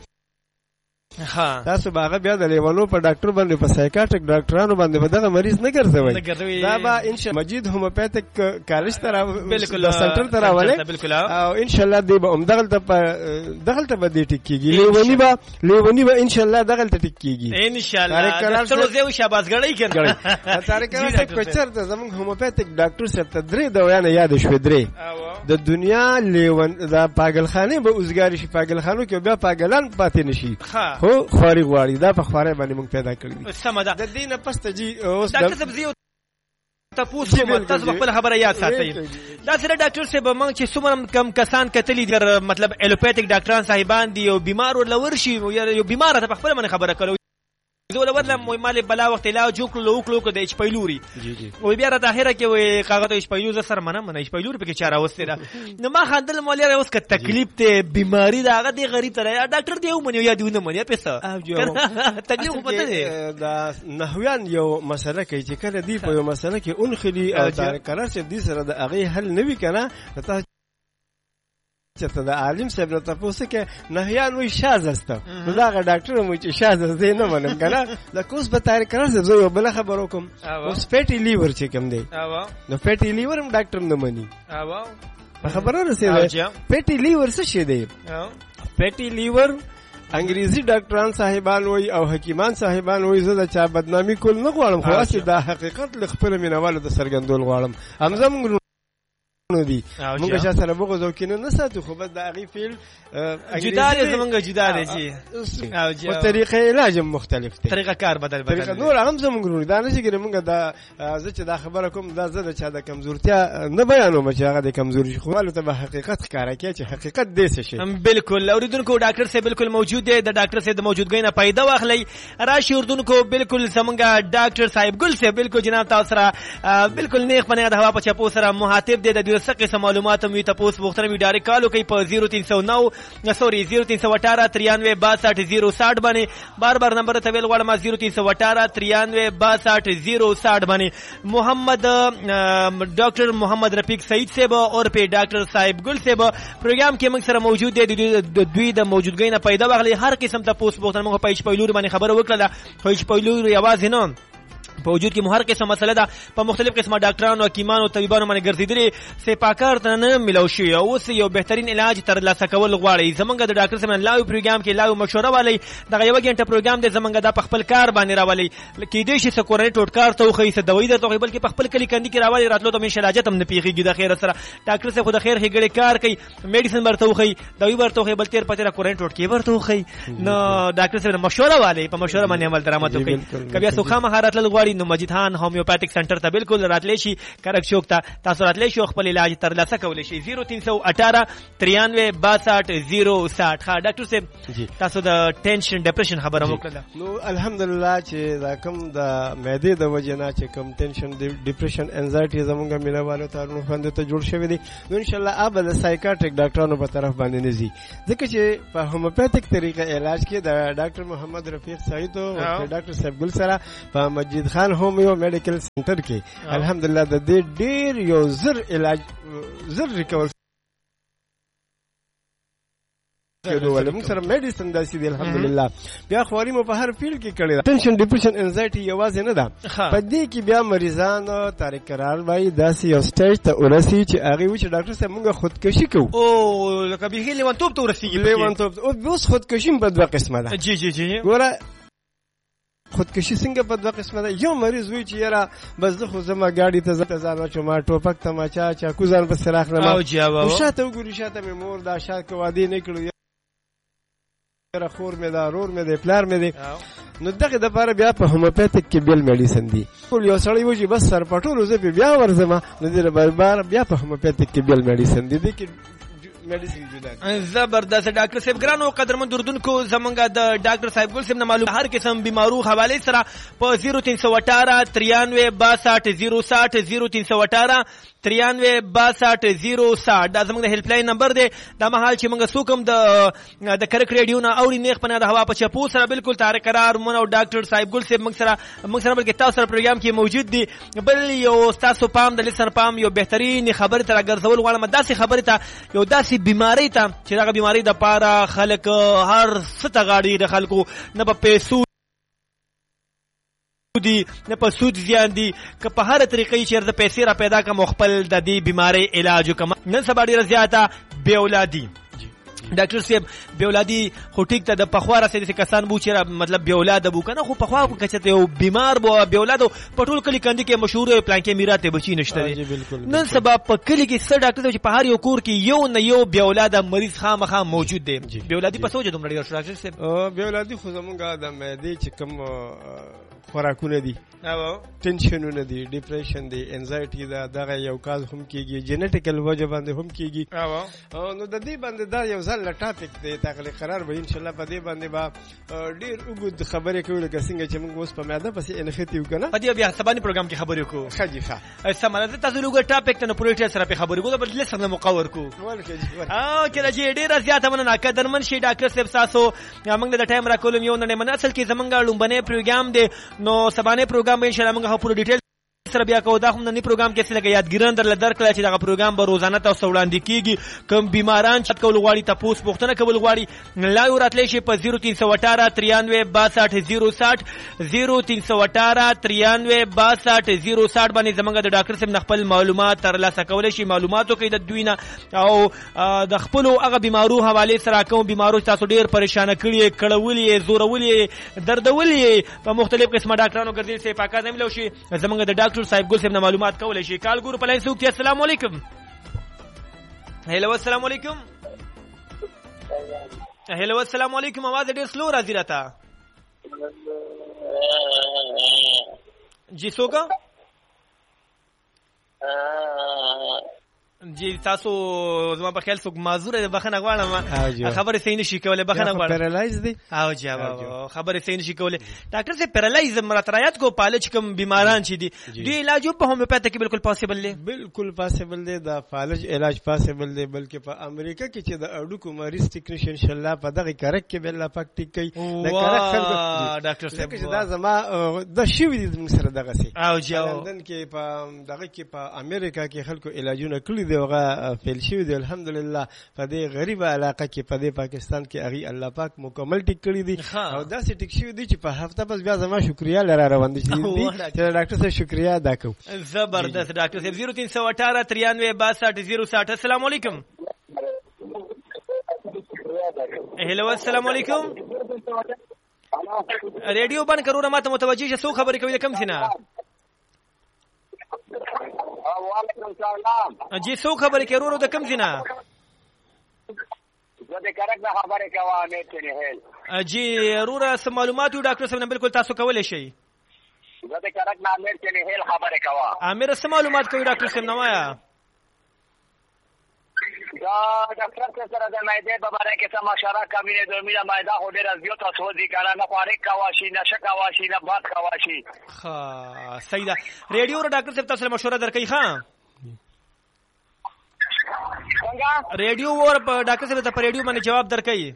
ها تاسو باغه بیا د لیوانو په ډاکټر باندې په سایکاټریک ډاکټرانو باندې په دغه مریض نه ګرځوي. دا به ان شاء الله مجید هومیوپیتیک کالج تر بالکل سنټر تر راولې او ان شاء الله دی به هم دغه ته دغه ته به ټیک کیږي. لیوانی به لیوانی به ان شاء الله دغه ته ټیک کیږي
ان شاء الله. تر زه شاباس غړی کړم
طارق راته کوچر ته زموږ هومیوپیتیک ډاکټر صاحب ته درې دوايانه یاد شوې درې د دنیا لیوان دا پاگلخانه به اوسګاری شي پاگلخانو کې بیا پاگلان پاتې نشي خو خوري غواړي دا په خواره باندې موږ پیدا کړی.
سمدا
د دینه پسته جی اوس
ډاکټر صاحب زیو تاسو کوم تاسو خپل خبره یاد ساتئ. دا سره ډاکټر صاحب موږ چې څومره کم کسان کتلی دي مطلب الوپیتیک ډاکټران صاحبان دي او بیمار ولور شي یو بیمار ته خپل باندې خبره کړو زول ورله مال بلا وخت علاج وکړو وکړو د اچ پایلوري
جی جی
او بیا را ظاهره کې وي کاغذ اچ پایلور سره منه منه اچ پایلور په کې چاره وسته نو ما خندل مولیا اوس که تکلیف ته بیماری دا هغه دی غریب تر ډاکټر دی ومني یا دیونه مني پیسه تکلیف پته دی.
دا نحویان یو مسله کوي چې کله دی په یو مسله کې اونخلی او کار چې دی سره د هغه حل نوي کنه ته چې د عالم صاحب نه تاسو کې نهیان وي شاز است نو دا ډاکټر مو چې شاز است نه منم کنه د کوس به تاریخ کړه زه یو بل خبرو کوم اوس فیټي لیور چې کوم دی نو فیټي لیور هم ډاکټر نه مني په خبره رسېږي. فیټي لیور څه شي دی؟ فیټي لیور انګریزي ډاکټران صاحبان وای او حکیمان صاحبان وای زه د چا بدنامي کول نه غواړم خو اصل دا حقیقت ل خپل مینوالو د سرګندول غواړم. همزم نو دي موږ چې سره بغوز او کینه نه ساتو خو بس د هغه فیل
جدا دي زمونږ جدا دي جی
او جی په طریقې علاج مختلف دي
طریقه کار بدل بدل
طریقه نور هم زمونږ دا نه شي موږ دا زه چې دا خبره کوم دا زه چې دا کمزورتیا نه بیانوم چې هغه د کمزوري خو ولې ته به حقیقت ښکارا کوي چې حقیقت دې څه شي.
بالکل اوریدونکو ډاکټر سے بالکل موجود دی د ډاکټر سے د موجودګۍ نه پیدا واخلي راشي اوریدونکو بالکل زمونږ ډاکټر صاحب ګل سے بالکل جناب تاسو سره بالکل نیک باندې د هوا په چپو سره مخاطب دی د دې څه قسم معلومات مې تاسو وختره وی ډایرکټ کالو کوي په صفر تین سو نو سوري صفر تین سو اٹھارہ ترانوے باسٹھ صفر ساٹھ باندې بار بار نمبر ته ویل غواړم صفر تین سو اٹھارہ ترانوے باسٹھ صفر ساٹھ باندې محمد ډاکټر محمد رفیق سعید صاحب اور په ډاکټر صاحب ګل صاحب پروګرام کې موږ سره موجود دي د دوی د موجودګۍ نه پیدا واغلي هر قسم ته پوس بوختن موږ په پېښ پهلور باندې خبر وکړه خو پهلور आवाज نه په وجود کې مهر قسم مسله ده په مختلف قسمه ډاکټرانو حکیمانو طبيبانو باندې ګرځېدلې سپاکار ته نه ملو شي او اوس یو بهترین علاج ترلاسه کول غواړي زمونږ د ډاکټر سره لاو پروګرام کې لاو مشوره والی دغه یو غنټه پروګرام د زمونږ د خپل کار باندې راولي کې دې شي سکورنې ټوټکار ته خو یې دوی د توغې بلکې په خپل کلی کندي کې راولي راتلو ته مې شلاجت هم نه پیږي د خیر سره ډاکټر سره خو د خیر هګړې کار کوي میډیسن ورته خو دوی ورته خو بل تیر پته کورنې ټوټکې ورته خو نو ډاکټر سره مشوره والی په مشوره باندې عمل درآمد کوي کبي سوخه مهارت لغواړي نو مجید خان هومیوپاتیک سنټر ته بالکل راتلی شي کرک چوک ته تاسو راتلی شي خپل علاج ترلاسه کولی شي صفر تین سو اٹھارہ ترانوے باسٹھ زیرو ساٹھ ها ډاکټر صاحب تاسو د ټینشن ډیپریشن خبره وکړه
نو الحمدلله چې دا کم د معدې د وجه نه چې کم ټینشن ډیپریشن انزایټي زمونږ مینوالو تارونو باندې ته جوړ شوی دی نو ان شاء الله اب د سایکاټریک ډاکټرانو په طرف باندې نزي ځکه چې په هومیوپاتیک طریقه علاج کې د ډاکټر محمد رفیق سعید او ډاکټر صاحب ګل سره په مجید خان هومیو میډیکل سنټر کې الحمدلله د دې ډیر یو زر علاج زر ریکور کېدو ولې موږ سره میډیسن داسې دی الحمدلله بیا خواري مو په هر فیلډ کې کړی ده ټینشن ډیپریشن انزایټي یوازې نه ده په دې کې بیا مریضان طارق قرار وایي داسې یو سټیج ته ورسي چې هغه و چې ډاکټر صاحب موږ خودکشي کوو
او لکه به لیوانتوب ته ورسیږي
لیوانتوب او اوس خودکشي په دوه قسمه ده
جی جی جی
ګوره خودکشي څنګه په دوه قسمه ده یو مریض وی چې یاره بس زه خو زما ګاډي ته ځه ځان واچوم ما ټوپک ته ما چا چاکو ځان په سراخ نه
او جواب
شاته وګوري شاته مې مور دا شاته وادي نه کړو یاره خور مې دا رور مې دی پلار مې دی نو دغه د لپاره بیا په هومیوپاتیک کې بیل میډیسن دی ټول یو سړی و چې بس سر پټولو زه بیا ورځم نو دې لپاره بیا په هومیوپاتیک کې بیل میډیسن دی دي کې میډیسن جدا
زبردست ډاکټر صاحب ګرانو قدرمن دردونکو زمونږ د ډاکټر صاحب ګل صاحب نه معلوم هر قسم بیمارو حواله سره په صفر تین سو اٹھارہ ترانوے باسٹھ زیرو ساٹھ صفر تین سو اٹھارہ ترانوے باسٹھ زیرو ساٹھ دا زمونږ د هیلپ لاین نمبر دی دا مهال چې موږ سوکم د د کرک ریډیو نه اوري نیخ پنه د هوا په چپو سره بالکل طارق قرار مون او ډاکټر صاحب ګل صاحب موږ سره موږ سره بلکې تاسو سره پروګرام کې موجود دي بل یو تاسو پام د لسن پام یو بهترین خبره تر ګرځول غواړم داسې خبره ته یو داسې بیماری ته چې دا بیماری د پاره خلک هر څه غاړي د خلکو نه په پیسو دی نه په سود زیان دي که په هر طریقې چې د پیسې را پیدا کوم خپل د دې بیماری علاج کوم نن سبا ډیره زیاته بے اولادي ډاکټر صاحب بے اولادي خو ټیک ته د پخواره سره د کسان بو چې مطلب بے اولاد بو کنه خو پخوا کچته یو بیمار بو بے اولاد په ټول کلی کندي کې مشهور پلان کې میراته بچی نشته نن سبا په کلی کې څه ډاکټر چې په هر یو کور کې یو نه یو بے اولاد مریض خامخا موجود دی بے اولادي په سوچ دومره ډاکټر صاحب
بے اولادي خو زمونږه د معدې چې کوم خوراکونه دي او ټینشنونه دي ډیپریشن دي انزایټي دا دغه یو کال هم کیږي جینټیکل وجه باندې هم کیږي او نو د دې باندې دا یو ځل ټاپک دی تقریبا قرار به ان شاء الله په دې باندې با ډیر وګد خبرې کوي لکه څنګه چې موږ اوس په معده پسې انختی وکنه
په دې بیا سباني پروګرام کې خبرې کوو
خجی ښه
سمره تاسو لوګ ټاپک ته نو پروټیټ سره په خبرې کوو بل لسه مقور کو او کله چې ډیر زیاته مننه قدرمن شي ډاکټر صاحب تاسو موږ د ټایم را کولم یو نه من اصل کې زمونږ لومبنه پروګرام دی نو سبانه پروګرام ان شاء الله موږ په ډیټیل سره بیا کوو دا هم د نی پروګرام کې څه لګي یادګیران در لدر کړی چې دا پروګرام به روزانه تاسو وړاندې کیږي کوم بیماران چې کول غواړي تاسو پوښتنه کول غواړي لا وراتلی شي په صفر تین سو اٹھارہ ترانوے باسٹھ زیرو ساٹھ صفر تین سو اٹھارہ ترانوے باسٹھ زیرو ساٹھ باندې زمونږ د ډاکټر صاحب خپل معلومات ترلاسه کولای شي معلوماتو کې د دوی نه او د خپل هغه بیمارو حواله سره کوم بیمارو تاسو ډیر پریشان کړي کړولې زورولې دردولې په مختلف قسمه ډاکټرانو ګرځي سي پاکه زملو شي زمونږ د ډاکټر صاحب ګل صاحب نه معلومات کولای شي کال ګور پلاین سوک السلام علیکم هلو السلام علیکم هلو السلام علیکم आवाज ډیر سلو راځي راته جی سوګه جی تاسو زما په خیال څوک معذور دی بخنه غواړم خبره صحیح نشي کولای بخنه غواړم
پیرالایز دی
او جواب خبره صحیح نشي کولای ډاکټر سے پیرالایز مرترایات کو پالچ کم بیماران چي دي دی علاج په هومیوپاتیک بالکل پاسیبل دی
بالکل پاسیبل دی دا فالج علاج پاسیبل دی بلکې په امریکا کې چې د اډو کو مریض ټیکنیشن ان شاء الله په دغه کرک کې بل پک ټیک کوي د کرک خلک
ډاکټر صاحب
چې دا زما د شی وی د سره دغه سي
او جواب
لندن کې په دغه کې په امریکا کې خلکو علاجونه کړی دی هغه فیل شوی دی الحمدلله په دې غریبه علاقه کې په دې پاکستان کې هغه الله پاک مکمل ټیک کړی دی او داسې ټیک شوی دی چې په هفته پس بیا زما شکریا لره روان دي چې ډاکټر صاحب شکریا ادا کوم.
زبردست ډاکټر صاحب. زیرو تین سو اٹھارہ ترانوے باسٹھ زیرو ساٹھ. السلام علیکم. هلو السلام علیکم. ریډیو بند کرو را ماته متوجه شه څو خبرې کوي کم سینا.
وعلیکم السلام
جی څو خبرې کوي ورو د کم سینا.
زه د کرک د خبرې کوم امیر چنهل.
جی ورو سم معلومات یو ډاکټر صاحب نه بالکل تاسو کولای شئ.
زه د کرک د امیر چنهل خبرې کوم.
امیر سم معلومات کوي ډاکټر صاحب نوایا.
دا ډاکټر سره د معدې په اړه کې څه مشوره کوي د میله معده هو ډیر زیات تاسو دي کنه نه خارق کواشي نشه کواشي نه باد کواشي.
ها صحیح ده. ریډیو ر ډاکټر صاحب تاسو مشوره درکې ښا. څنګه ریډیو ور په ډاکټر صاحب ته په ریډیو باندې جواب درکې.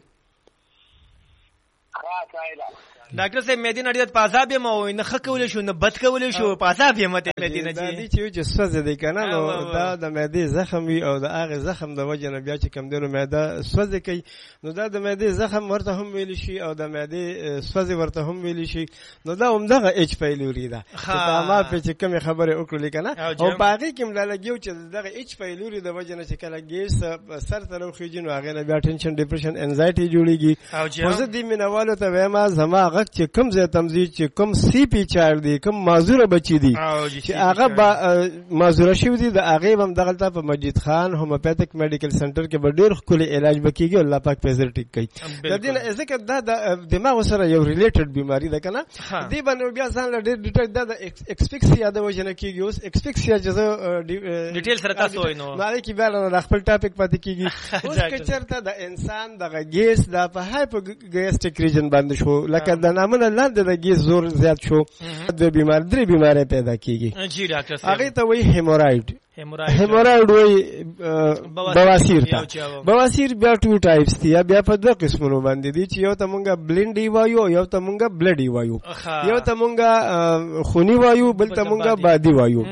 ها صحیح ده.
ډاکټر صاحب مې دې نړیت پازاب یم او نه خکول شو نه بد کول شو پازاب یم ته لدی نه
جی چې چې سوځ دی کنه نو دا د معدې زخم وي او د هغه زخم د وجه نه بیا چې کم دینو معده سوځ کوي نو دا د معدې زخم ورته هم ویل شي او د معدې سوځ ورته هم ویل شي نو دا هم دغه اچ پیلوري ده چې ما په چې کوم خبره وکړلې کنه او باقي کوم لګیو چې دغه اچ پیلوري د وجه نه چې کله ګیس سر ته لوخیږي نو هغه نه بیا ټینشن ډیپریشن انزایټي جوړیږي. او زه دې مینوالو ته وایم زما چې کوم ځای تمزید چې کوم سی پی چار دی کوم معذور بچی دی چې هغه معذور شوی دی د هغه هم دغلته په مجید خان هومیوپیتیک میډیکل سنټر کې به ډیر ښکلی علاج وکړي الله پاک په زر ټیک کوي. د دې نه ذکر دا د دماغ سره یو ریلیټډ بیماری ده کنه دی باندې بیا ځان له ډیر ډیټیل دا د ایکسپیکسیا د وجنه کېږي. اوس ایکسپیکسیا چې
ډیټیل سره تاسو وینو
مالې کې بیا د خپل ټاپک پاتې کېږي. اوس که چېرته د انسان دغه ګیس د په هایپوګیسټیک ریجن باندې شو لکه د نامونه لاندې د ګیس زور زیات شو د بیمار درې بیماری پیدا کیږي.
جی ډاکټر صاحب
هغه ته وایي هیمورایډ. هیمورایډ وایي بواسیر ته. بواسیر بیا ټو ټایپس دي بیا په دوه قسمونو باندې دي چې یو ته مونږه بلینډي وایو یو ته مونږه بلډي وایو یو ته مونږه خونی وایو بل ته مونږه بادي وایو.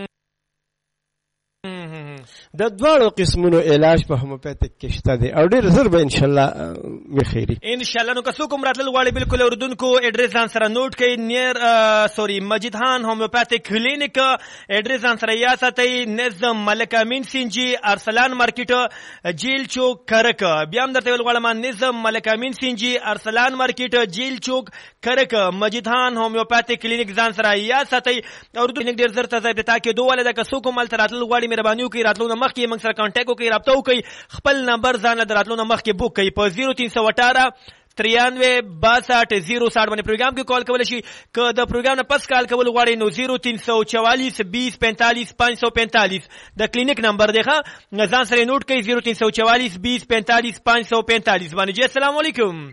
د دوه قسمونو علاج په هومیوپیتیک کې شته دي او ډېر زر به ان شاء الله مخيري
ان شاء الله. نو که څوک مراتل غواړي بالکل اردوونکو اډریس ځان سره نوٹ کړئ. نیر سوري مجید خان هومیوپیتیک کلینیک اډریس ځان سره یا ساتئ. نظم ملک امین سینجی ارسلان مارکیټ جیل چوک کرک. بیا هم درته ویل غواړم نظم ملک امین سینجی ارسلان مارکیټ جیل چوک کرک. مجید خان هومیوپیتیک کلینیک ځان سره یا ساتئ. اردو کلینیک ډېر زر ته ځای پتا کې دوه ولدا که څوک مل تراتل غواړي مهرباني وکړئ راتلو مخکې موږ سره کانټیکټ وکړئ رابطه وکړئ. خپل نمبر ځان له راتلو مخکې بوک کړئ په زیرو تین سو اٹھارہ ترانوے باسٹھ زیرو ساٹھ باندې پروګرام کې کال کولای شي. که د پروګرام نه پس کال کول غواړئ نو زیرو تین سو چوالیس بیس پینتالیس پانچ سو پینتالیس د کلینیک نمبر دی ښه ځان سره نوٹ کړئ زیرو تین سو چوالیس بیس پینتالیس پانچ سو پینتالیس باندې. جی السلام علیکم.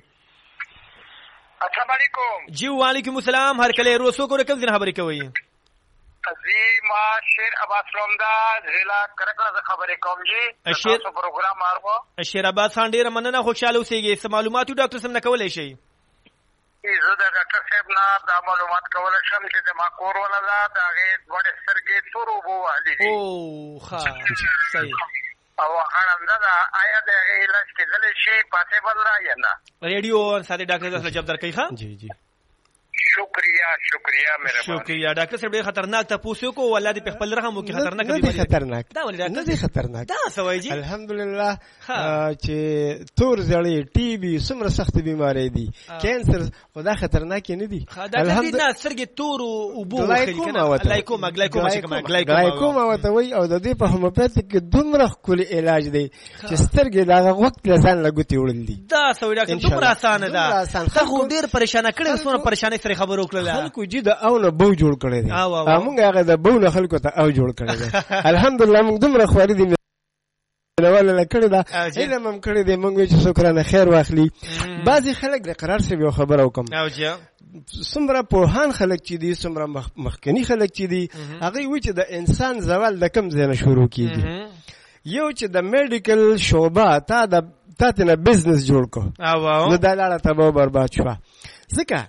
السلام علیکم.
جی وعلیکم السلام. هر کله روسو کو رقم ځنه خبرې کوي.
جی ما شیر عباس رومدا ضلع کرک نه خبرې کوم. جی تاسو پروګرام مارو
شیر عباس خان ډیر مننه خوشاله اوسئ. سم معلومات ډاکټر سم نه کولای شي.
زه د ډاکټر صاحب نه دا معلومات کولای شم چې ما کور ولا دا هغه وړ سترګې تورو بو علي.
او ښه صحیح.
او هغه دا آیا د علاج کې دل شي پاتې بل را یا نه.
ریډیو ساده ډاکټر صاحب جواب درکې ښه.
جی جی
شکریہ شکریہ مهرباني.
شکریہ ډاکټر صاحب ډېر خطرناک تاسو کو ولادت په خپل رحم وکي خطرناک
دی. خطرناک
دا ولې ډاکټر
نه دی خطرناک
دا سوي جی
الحمدلله چې تور زړی ټي بي څومره سخت بیماری دي کینسر خدا خطرناک نه دي.
الحمدلله سرګي تور او بو خلي کنه لایکوما گلایکوما
گلایکوما وته وي او د دې په هومیوپیتیک کې دومره کلی علاج دی چې سترګې دا وخت لزان لګوتي وړل دي.
دا سوي ډاکټر دومره اسانه ده. خو ډېر پریشان کړي څومره پریشانې سره خبرو کړل.
خلکو جی د او نه بو جوړ کړی دی. موږ هغه د بو نه خلکو ته او جوړ کړی دی. الحمدلله موږ دومره خواري دي نواله کړی دا علم هم کړی دی. موږ چې شکرانه خیر واخلي. بعضی خلک د قرار سره یو خبر او کوم څومره پوهان خلک چې دي څومره مخکنی خلک چې دي هغه وی چې د انسان زوال د کم ځای نه شروع کیږي. یو چې د میډیکل شعبه تا د تا ته بزنس جوړ کو نو دا لاړه تباہ برباد شو. ځکه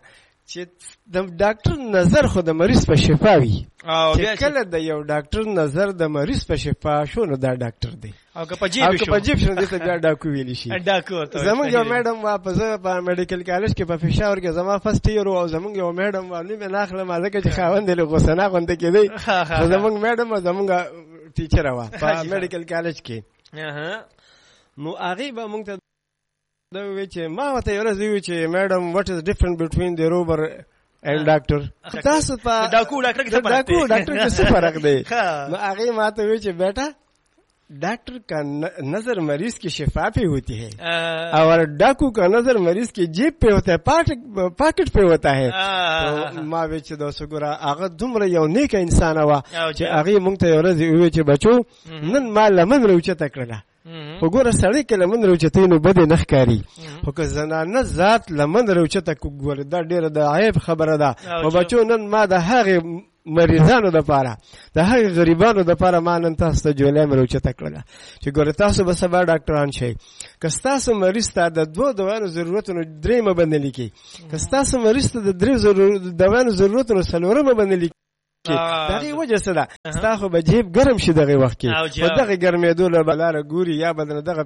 چې د ډاکټر نظر خو د مریض په شفا وي چې کله د یو ډاکټر نظر د مریض په شفا شو نو دا ډاکټر دی
او که په جیب شو
په جیب شو دې ته بیا ډاکو ویلی شي
ډاکو
زمونږ یو میډم وا په میډیکل کالج کې په پېښور کې زما فرست ایئر او زمونږ یو میډم وا نه مې ناخله ما ځکه چې خاوند له غوسنه غونډه کې دی زمونږ میډم زمونږ ټیچر وا په میډیکل کالج کې نو هغه به مونږ ته دا وی چې ما وته یو ورځ وی چې میډم واټ از ډیفرنٹ بټوین دی روبر and doctor تاسو په
ډاکو ډاکټر کې څه فرق
دی ډاکو ډاکټر کې څه فرق دی نو هغه ماته وی چې بیٹا डॉक्टर का नजर मरीज की शिफा पे होती है और डाकू का नजर मरीज की जेब पे होता है पॉकेट पे होता है तो माँ बेच दो सगुरा आगे दुमरे यौ नेक इंसान हुआ چې هغه مونږ ته ورځ وی چې بچو نن ما لمن روچته کړله وګوره سړی کې لمن روچته نو بده نخ کاری خو که زنانه ذات لمن روچته وګوره دا ډیره د عیب خبره ده او بچو نن ما د هغه مریضانو د پاره د هغه غریبانو د پاره ما نن تاسو ته جوړه مې روچته کړله چې ګوره تاسو به سبا ډاکټران شئ که تاسو مریض ته د دوه دواونو ضرورتونو درېمه باندې لیکي که تاسو مریض ته د درې دواونو ضرورتونو څلورمه باندې لیکي دغه وجه څه ده تاسو به جیب ګرم شي دغه وخت کې په دغه ګرمېدو له بلاره ګوري یا بدن دغه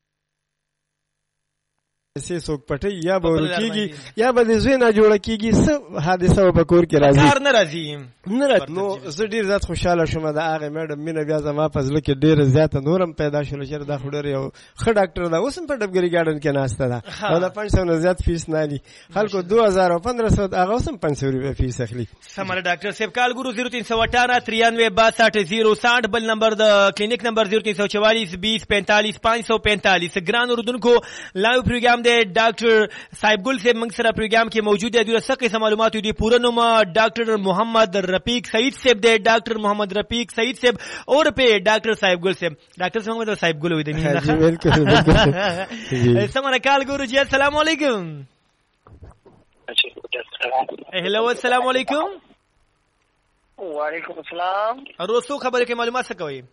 پیسې څوک پټي یا به ورکیږي یا به د زوی نه جوړه کیږي څه حادثه په کور کې راځي
کار نه راځي
نه راځي نو زه ډیر زیات خوشاله شوم د هغه میډم مینه بیا زما په ځل کې ډیر زیاته نورم پیدا شول چې دا خډر یو ښه ډاکټر دا اوس په ډبګری ګارډن کې ناشته ده او د پنځه سوه نه زیات فیس نه لري خلکو دوه هزار او پندرہ سو هغه اوس پنځه سوه روپے فیس اخلي
سمره ډاکټر صاحب کال ګورو صفر تین سو اٹھارہ ترانوے باسٹھ زیرو ساٹھ بل نمبر د کلینک نمبر صفر تین سو چوالیس بیس پینتالیس پانچ سو پینتالیس ګران اردوونکو لایو پروګرام دی ډاکټر صاحب ګل سے منگ سره پروگرام کې موجود ہے دوسرا قسم معلومات دی پورا نام ڈاکٹر محمد رفیق سعید صاحب دے ڈاکٹر محمد رفیق سعید صاحب اور پہ ڈاکٹر صاحب گل صاحب ڈاکٹر محمد صاحب گل ہوئی دنی
جی بالکل بالکل
سمانا کال گورو جی السلام علیکم ہیلو السلام علیکم
وعلیکم السلام
روسو خبر کے معلومات سے کوئی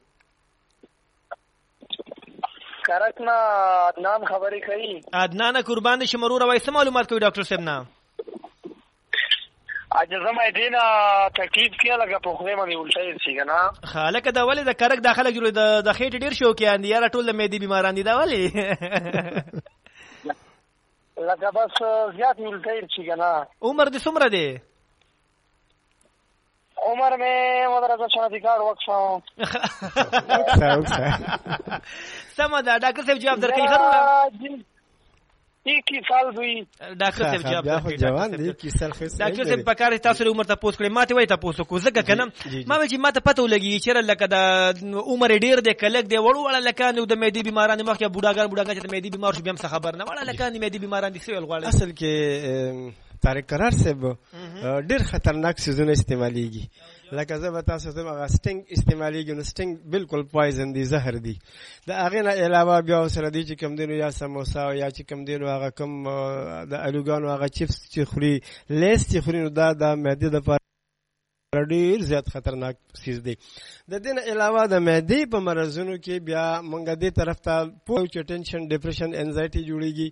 کرکنا عدنان خبرې کوي
عدنان قربان شمرو روي سم معلومات کوي ډاکټر صاحب نه
اجازه مې دینا تکلیف کې لګه په خوله باندې ولټای شي کنه
خالق دا ولې د کرک داخله جوړ د د خېټ ډیر شو کې اندي یاره ټول مې دي بیماران دي دا ولې
لکه بس زیات ولټای شي کنه
عمر دې څومره دی
عمر میں مدرسہ شناختی کارڈ وقفا
سمجھ ڈاکٹر صاحب جواب درکې خبره
اکیس سال دوی
ډاکټر صاحب جواب
درکې جوان دی اکیس سال خو
ډاکټر صاحب پکاره تاسو عمر ته پوس کړی ماته وای تاسو کو زګه کنه ما چې ماته پته ولګي چې لکه د عمر ډیر دی کلک دی وړو وړه لکه نو د مېدی بیماران مخکې بوډاګان بوډاګان چې مېدی بیمار شو بیا هم خبر نه وړه لکه مېدی بیماران دي سوال غواړي
اصل کې طارق قرار صاحب ډیر خطرناک سيزونه استعماليږي لکه زه به تاسو ته هغه سټینګ استعماليږي نو سټینګ بالکل پویزن دي زهر دي د هغه نه علاوه بیا سره دي چې کم دینو یا سموسا یا چې کم دینو هغه کم د الوګانو هغه چپس چې خوري لیس چې خوري نو دا د معده د ډیر زیات خطرناک سیز دی د دې نه علاوه د معدې په مرزونو کې بیا مونږ دې طرف ته پوه چې ټینشن ډیپریشن انزایټي جوړیږي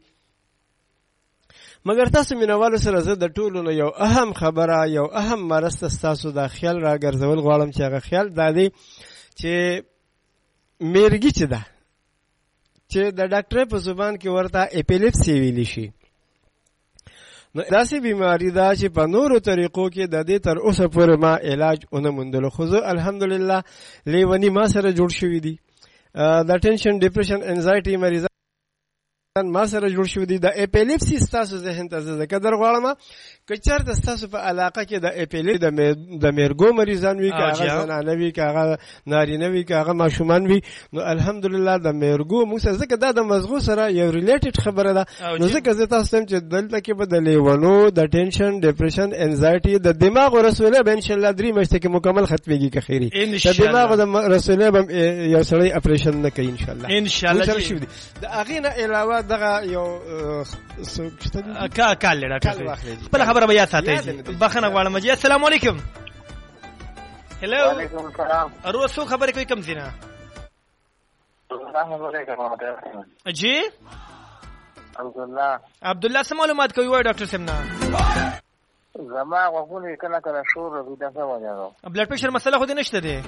مګر تاسو مینوالو سره زه د ټولو نه یو اهم خبره یو اهم مرض تاسو د خیال راګرځول غواړم چې هغه خیال دا دی چې میرګي چې ده چې د ډاکټر په زبان کې ورته اپیلیپسي ویلی شي نو داسې بیماری ده چې په نورو طریقو کې د دې تر اوسه پورې ما علاج ونه موندلو خو زه الحمدلله لیونی ما سره جوړ شوي دي د ټینشن ډیپریشن انزایټي مریضان ما سره جوړ شو دي د اپیلیپسي تاسو ذهن ته زده قدر غواړم که چېرته تاسو په علاقه کې د اپیلیپسي د میرګو مریضان وي که هغه زنانه وي که هغه نارینه وي که هغه ماشومان وي نو الحمدلله د میرګو موږ سره ځکه دا د مزغو سره یو ریلیټډ خبره ده نو ځکه زه تاسو ته چې دلته کې به د لیونو د ټینشن ډیپریشن انزایټي د دماغ رسوله به انشاءالله درې میاشتې کې مکمل ختمېږي که خیري د دماغ د رسوله به یو سړی اپریشن نه کوي انشاءالله
انشاءالله
د هغې نه علاوه دغه یو
کا کال لړا خپل خبره بیا ساتي بخنه غواړم جی السلام علیکم هلو
وعلیکم السلام
ارو سو خبره کوي کم زینا جی
عبد الله
عبد الله سم معلومات کوي وای ډاکټر سمنا
زما غوږونه کله کله شور وي دا څه وجه ده؟
بلډ پریشر مسله خو دې نشته دی؟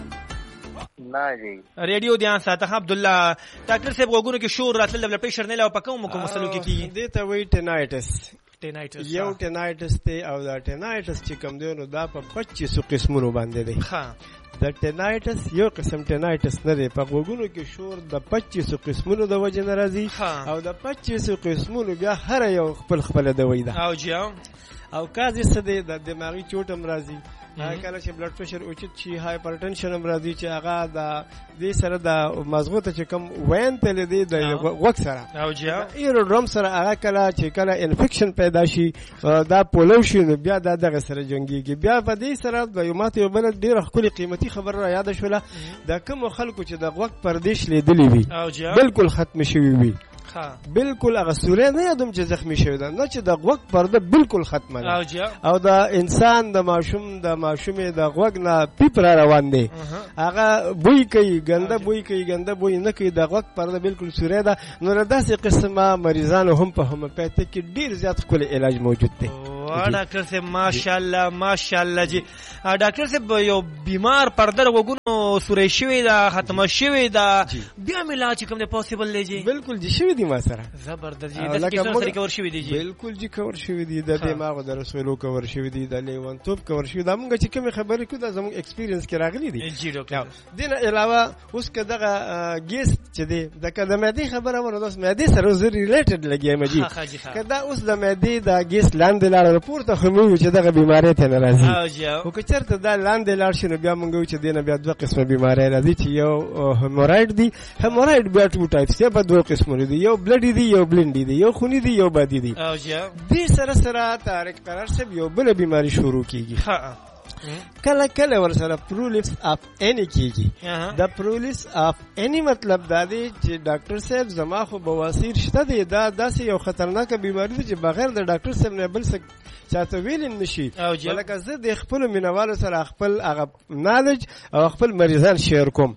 نه جی.
ریډیو دھیان ساته عبدالله. ډاکټر صاحب غوږونو کې شور راتل د بلډ پریشر نه علاوه په کومو کومو مسلو کې کیږي؟
دې ته وایي ټینایټس.
ټینایټس
یو ټینایټس دی او دا ټینایټس چې کوم دی نو دا په پچیسو قسمونو باندې دی.
ها
د ټینایټس یو قسم ټینایټس نه دی، په غوږونو کې شور د پچیسو قسمونو د وجې نه راځي او د پچیسو قسمونو بیا هر یو خپل خپل دوی ده.
او جی
او کازي څه دی د دماغي چوټ هم راځي، کله چې بلډ پریشر اوچت شي، هایپرټنشن هم راځي چې هغه د دې سره د مزغو ته چې کوم وین تل دی د وګ سره
او جی
ایروډروم سره هغه کله چې کله انفیکشن پیدا شي دا پولوشن بیا د دغه سره جنگيږي. بیا په دې سره د یو ماته یو بل ډیره خپل قیمتي خبر را یاد شوله د کوم خلکو چې د وګ پردیش لیدلی وي بالکل ختم شوی وي. بالکل هغه سورې نه یادوم چې زخمی شوی ده، نه چې د غوږ پرده بالکل ختمه ده او د انسان د ماشوم د ماشومې د غوږ نه پیپ را روان دی، هغه بوی کوي، ګنده بوی کوي، ګنده بوی نه کوي، د غوږ پرده بالکل سورې ده. نو داسې قسمه مریضانو هم په هومیوپیتیک کې ډیر زیات ښکلی علاج موجود دی.
ډاکټر صاحب ماشاءالله ماشاءالله جی. ډاکټر صاحب یو بیمار پرده وګونو سورې شوی ده، ختمه شوی ده، بیا ملا چې کوم دی پوسیبل دی جی؟
بالکل جی شوی دی ما سره
زبردست جی. د کیسو سره کور شوی دی جی؟
بالکل جی کور شوی دی، د دماغ د رسولو کور شوی دی، د لیوانتوب کور شوی دی. موږ چې کوم خبرې کو د زموږ ایکسپیرینس کې راغلي دي
جی ډاکټر.
دینه علاوه اوس که دغه ګیس چې دی د کده مېدی خبره ونه دوس مېدی سره زری ریلیټډ لګي مجي کدا اوس د مېدی د ګیس لاندې لاړ پورته خمو چې دغه بیماری ته ناراضي او که چرته دا لاندې لاړ شنو بیا موږ چې دینه بیا دوه قسمه بیماری راځي چې یو هیموراید دی. هیموراید بیا ټو ټایپس یا په دوه قسمونه دي، یو بلډ دی یو بلند دی، یو خونی دی یو بادي دی. دې سره سره طارق قرار صاحب یو بل بیماری شروع کیږي. کله کله ور سره پرولیپس اف اني کیږي. دا پرولیپس اف اني مطلب دا دی چې ډاکټر صاحب زما خو بواسیر شته دی، دا داسې یو خطرناک بیماری ده چې بغیر د ډاکټر صاحب نه بل څه چاته ویل نشي. ولکه زه د خپل مینوالو سره خپل هغه نالج او خپل مریضان شیر کوم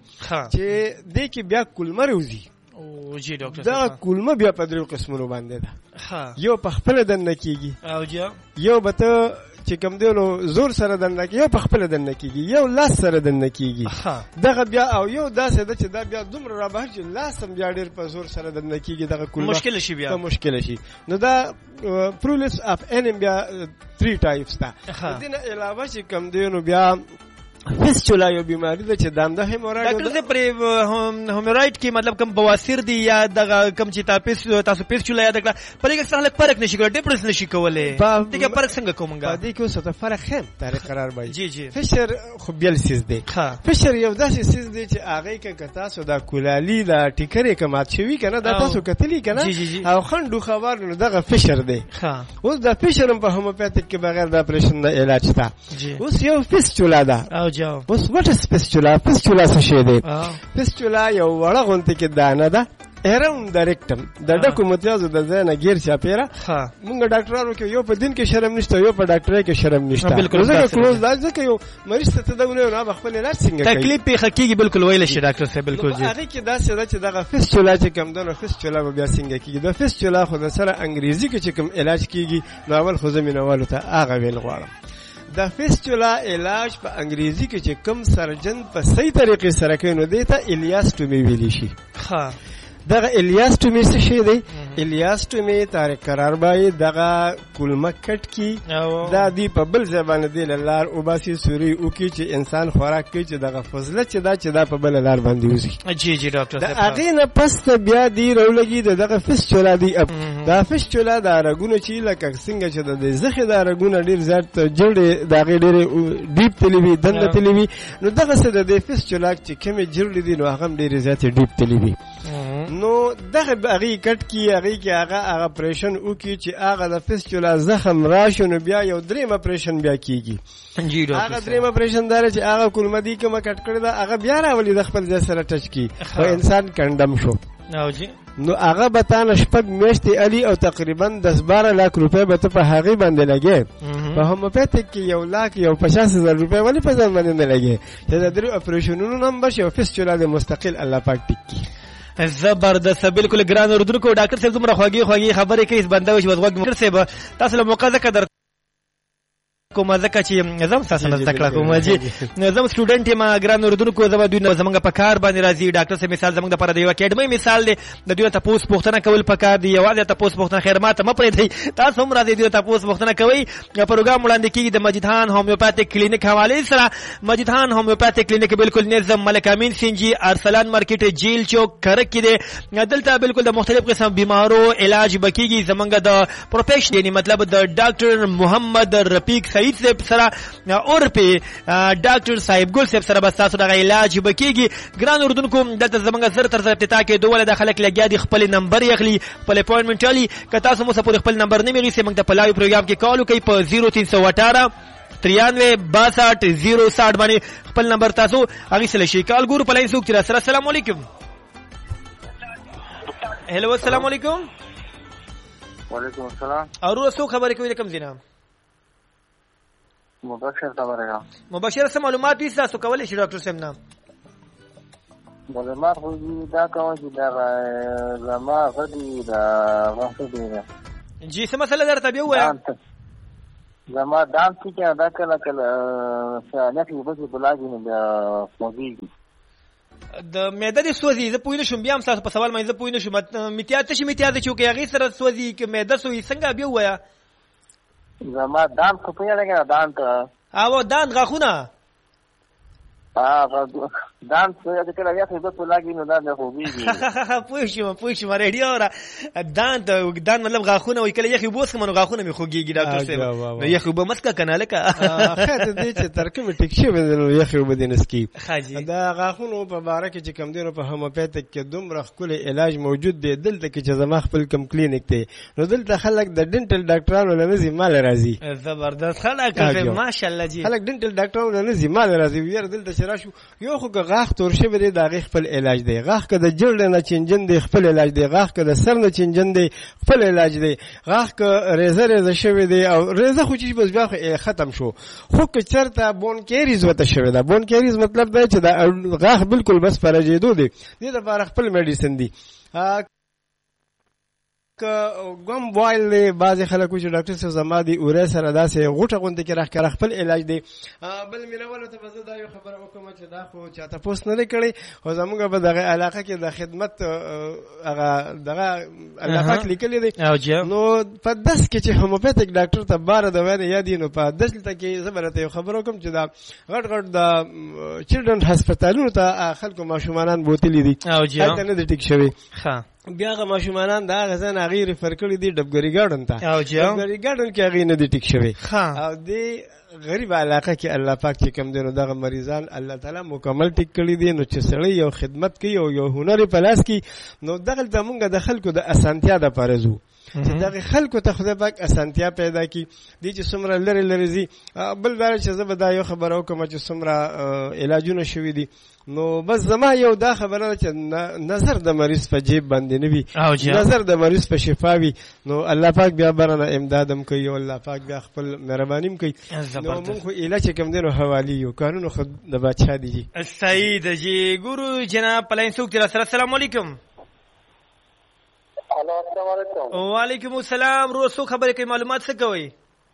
چې دې کې بیا کولمه روزي.
او جی ډاکټر
دا کولمه بیا په درو قسمونو باندې ده. یو په خپل دنه کیږي
او جی
یو به ته چې کوم دی نو زور سره دنه کیږي، یو په خپل دنه کیږي، یو لاس سره دنه کیږي. دغه بیا او یو داسې ده چې دا بیا دومره را بهر چې لاس هم بیا ډېر په زور سره دنه کیږي، دغه کولمه
مشکل شي بیا
مشکل شي. نو دا پرولیپس اف ان بیا تھری ټایپس ده. دینه علاوه چې کوم دی نو بیا فیسچولا یو بیماری ده چې دام ده هیموراید.
ډاکټر صاحب پر هیموراید کې مطلب کم بواسیر دی یا دغه کم چې تاسو تاسو فیسچولا یاد کړه په لږ څه هلک فرق نشي کولای، ډیفرنس نشي کولای. دغه فرق څنګه کومګه
په دې کې اوس ته فرق هم طریق قرار بای.
جی جی
فشر خو بیل سیز دی. فشر یو داسې سیز دی چې هغه کې تاسو دا کولالي دا ټیکرې کمات شوی کنه دا تاسو کتلی کنه او خندو خوار نو دغه فشر دی. اوس دا فشر په هومیوپیتیک کې بغیر د اپریشن نه علاج شته. اوس یو فیسچولا ده. اوس وټ اس فیسچولا؟ فیسچولا څه شی دی؟ فیسچولا یو وړه غونته کې دانه ده اراوند د ریکټم د ډکو متیازو د ځای نه غیر چاپیره. مونږ ډاکټرانو کې یو په دین کې شرم نشته، یو په ډاکټرۍ کې شرم نشته. بالکل زه کلوز دا ځکه یو مریض ته تداوله نه خپل علاج څنګه کوي
تکلیف یې حقيقي بالکل ویل شي ډاکټر صاحب. بالکل جی
هغه کې دا څه ده چې دغه فیسچولا چې کوم دنه فیسچولا بیا څنګه کیږي. د فیسچولا خو د سره انګریزي کې چې کوم علاج کیږي نو اول خو زمينوالو ته هغه ویل غواړم. د فیسچولا علاج په انګریزي کې چې کوم سرجن په صحیح طریقې سره کوي نو دیته الیاستومی ویلی شي. ها دغه الیاستومی څه شی دی؟ الیاستومی طارق قرار بای دغه کولمه کټ کی دا دی په بل ځبانه دی لار او باسي سوري او کی چې انسان خوراک کوي چې دغه فضله چې دا چې دا په بل لار باندې وځي.
جی جی ډاکټر
صاحب دا اغه نه پس بیا دی رولګي دغه فیسچولا دی. دا فیسچولا دا رګونه چې لکه څنګه چې د زخه دا رګونه ډیر زیات جوړ دغه ډیر ډیپ تلوي دنده تلوي نو دغه څه د فیسچولا چې کومه جوړ دي نو هغه ډیر زیات ډیپ تلوي. نو دغه هغه کټ کی هغه کې هغه هغه اپریشن او کی چې هغه د فیسچولا زخم راشنو بیا یو دریم اپریشن بیا کیږي.
جی ډاکټر
هغه دریم اپریشن دار چې هغه کولمه دی کومه کټ کړی دا هغه بیا راولي د خپل ځای سره ټچ کی او انسان کندم شو.
نو جی
نو هغه به تانه شپږ میاشتې علي او تقریبا دس بارہ لاکھ روپے به ته په هغه باندې لګي. په هومیوپیتیک کې یو لاکھ یو پچاس هزار روپے ولې په ځان باندې نه لګي چې د درې اپریشنونو نمبر شو فیسچولا د مستقل الله پاک ټکی.
زبردست بالکل ګران اوردونکو ډاکټر صاحب دومره خوږی خوږی خبرې کوي بنده وي چې وګورئ ډاکټر صاحب تاسو له موقع ذکر کوم ځکه چې زم تاسو نه زده کړه کوم چې زم سټوډنټ یم ګران اردوونکو زما دوی زمونږ په کار باندې راځي ډاکټر صاحب مثال زمونږ لپاره د یو اکیډمي مثال دی د دوی تاسو پوښتنه کول پکار دی یوازې تاسو پوښتنه خیر ماته مپرې دی تاسو هم راځي دوی تاسو پوښتنه کوي پروګرام وړاندې کیږي د مجید خان هومیوپاتیک کلینیک حواله سره مجید خان هومیوپاتیک کلینیک بالکل نظم ملک امین سنجي ارسلان مارکیټ جیل چوک کرک کې دی دلته بالکل د مختلف قسم بیمارو علاج بکیږي زمونږ د پروفیشن یعنی مطلب د ډاکټر محمد رفیق سعید صاحب سره اور په ډاکټر صاحب ګل صاحب سره بس تاسو د علاج بکیږي ګران اردوونکو دلته زمونږ زر تر ابتدا کې دوله د خلک لګیا دي خپل نمبر یخلی خپل اپوینټمنټ علی که تاسو مو سپور خپل نمبر نه میږي سیمه د پلاوی پروګرام کې کال کوي په صفر تین سو اٹھارہ ترانوے باسٹھ زیرو ساٹھ باندې خپل نمبر تاسو هغه سره شي کال ګورو پلاین سوق تر سره السلام علیکم هلو السلام علیکم
وعلیکم السلام
اور سو خبرې کوي کوم زینا
مبشر خبره را
مبشر سم معلومات دي تاسو کولای شئ ډاکټر سم نام
معلومات خو دا کوم چې دا زما غدي دا واسه دی
جی څه مسله درته بیا وایم
زما دام چې دا کله کله نه کې به بلاګي نه دا فوزي
د معده د سوځي زه پوینه شم بیا هم تاسو په سوال مې زه پوینه شم میتیات شي میتیات چې کوي هغه سره سوځي کې معده سوې څنګه بیا وایا
زما دام خو په یاره کې دان ته
او دان غاخونه
ا دان څه چې کله یا څه په لاګي نو دا نه خوږي
پوه شم پوه شم ریډیو را دان ته دان مطلب غاخونه وي کله یخي بوس کوم غاخونه می خوږيږي ډاکټر صاحب نو یخي به مسکه کنه لکه
خاطر دې چې ترکیب ټیک شي نو یخي وبدینس کی دا غاخونه په باره کې چې کم دینو په هومیوپاتیک کې دومره خپل علاج موجود دی دلته کې چې زما خپل کم کلینیک دی نو دلته خلک د ډنټل ډاکټرانو نه نزي مال راځي
زبردست خلک ماشاءالله جی
خلک ډنټل ډاکټرانو نه نزي مال راځي وير دلته چې راشو یو خو غاخ تور شي بری دا خپل علاج دی غاخ که د جلد نه چنجن دی خپل علاج دی غاخ که د سر نه چنجن دی خپل علاج دی غاخ که ریزه ریزه شوی دی او ریزه خو چې بس بیا ختم شو خو که چرته بون کیریز وته شوی دا بون کیریز مطلب دا چې دا غاخ بالکل بس پرجیدو دی دې لپاره خپل میډیسن دی ګم وایل دی بعضې خلکو چې ډاکټر صاحب زما دی اورې سره داسې غوټه غوندې کې راښکاره خپل علاج دی بل مینهوالو ته به زه دا یو خبره وکړم چې دا خو چا تپوس نه دی کړی خو زموږ به دغه علاقه کې د خدمت هغه دغه الله پاک لیکلی دی نو په دس کې چې هومیوپاتیک ډاکټر ته باره د وینې یاد وي نو په دلته کې زه به راته یو خبره وکړم چې دا غټ غټ د چلډرن هسپتالونو ته خلکو ماشومانان بوتلي دي هلته نه دی ټیک شوي بیا هغه ماشومانان دا هغه ځان هغې ریفر کړي دي ډبګري ګارډن ته ډبګري ګارډن کې هغې نه دي ټیک شوي او دې غریب علاقه کې الله پاک چې کم دی نو دغه مریضان الله تعالی مکمل ټیک کړي دي نو چې سړی یو خدمت کوي او یو هنر په لاس کې نو دغلته مونږ د خلکو د اسانتیا دپاره ځو چې دغه خلکو ته خدای پاک اسانتیا پیدا کړي دي چې څومره لرې لرې ځي بل دا چې زه به دا یو خبره وکړم چې څومره علاجونه شوي دي نو بس زما یو دا خبره چې نظر د مریض په جیب باندې نه وي نظر د مریض په شفا وي نو الله پاک بیا برنه امدادم کوي او الله پاک بیا خپل مهرباني هم کوي نو مونږ خو علاج کوم دی نو حوالي یو قانون خو د بادشاه دی جی
سعید جی ګورو جناب پلاین سوق تر سره السلام علیکم
الو السلام علیکم
وعلیکم السلام رو سو خبرې کوي معلومات څه کوي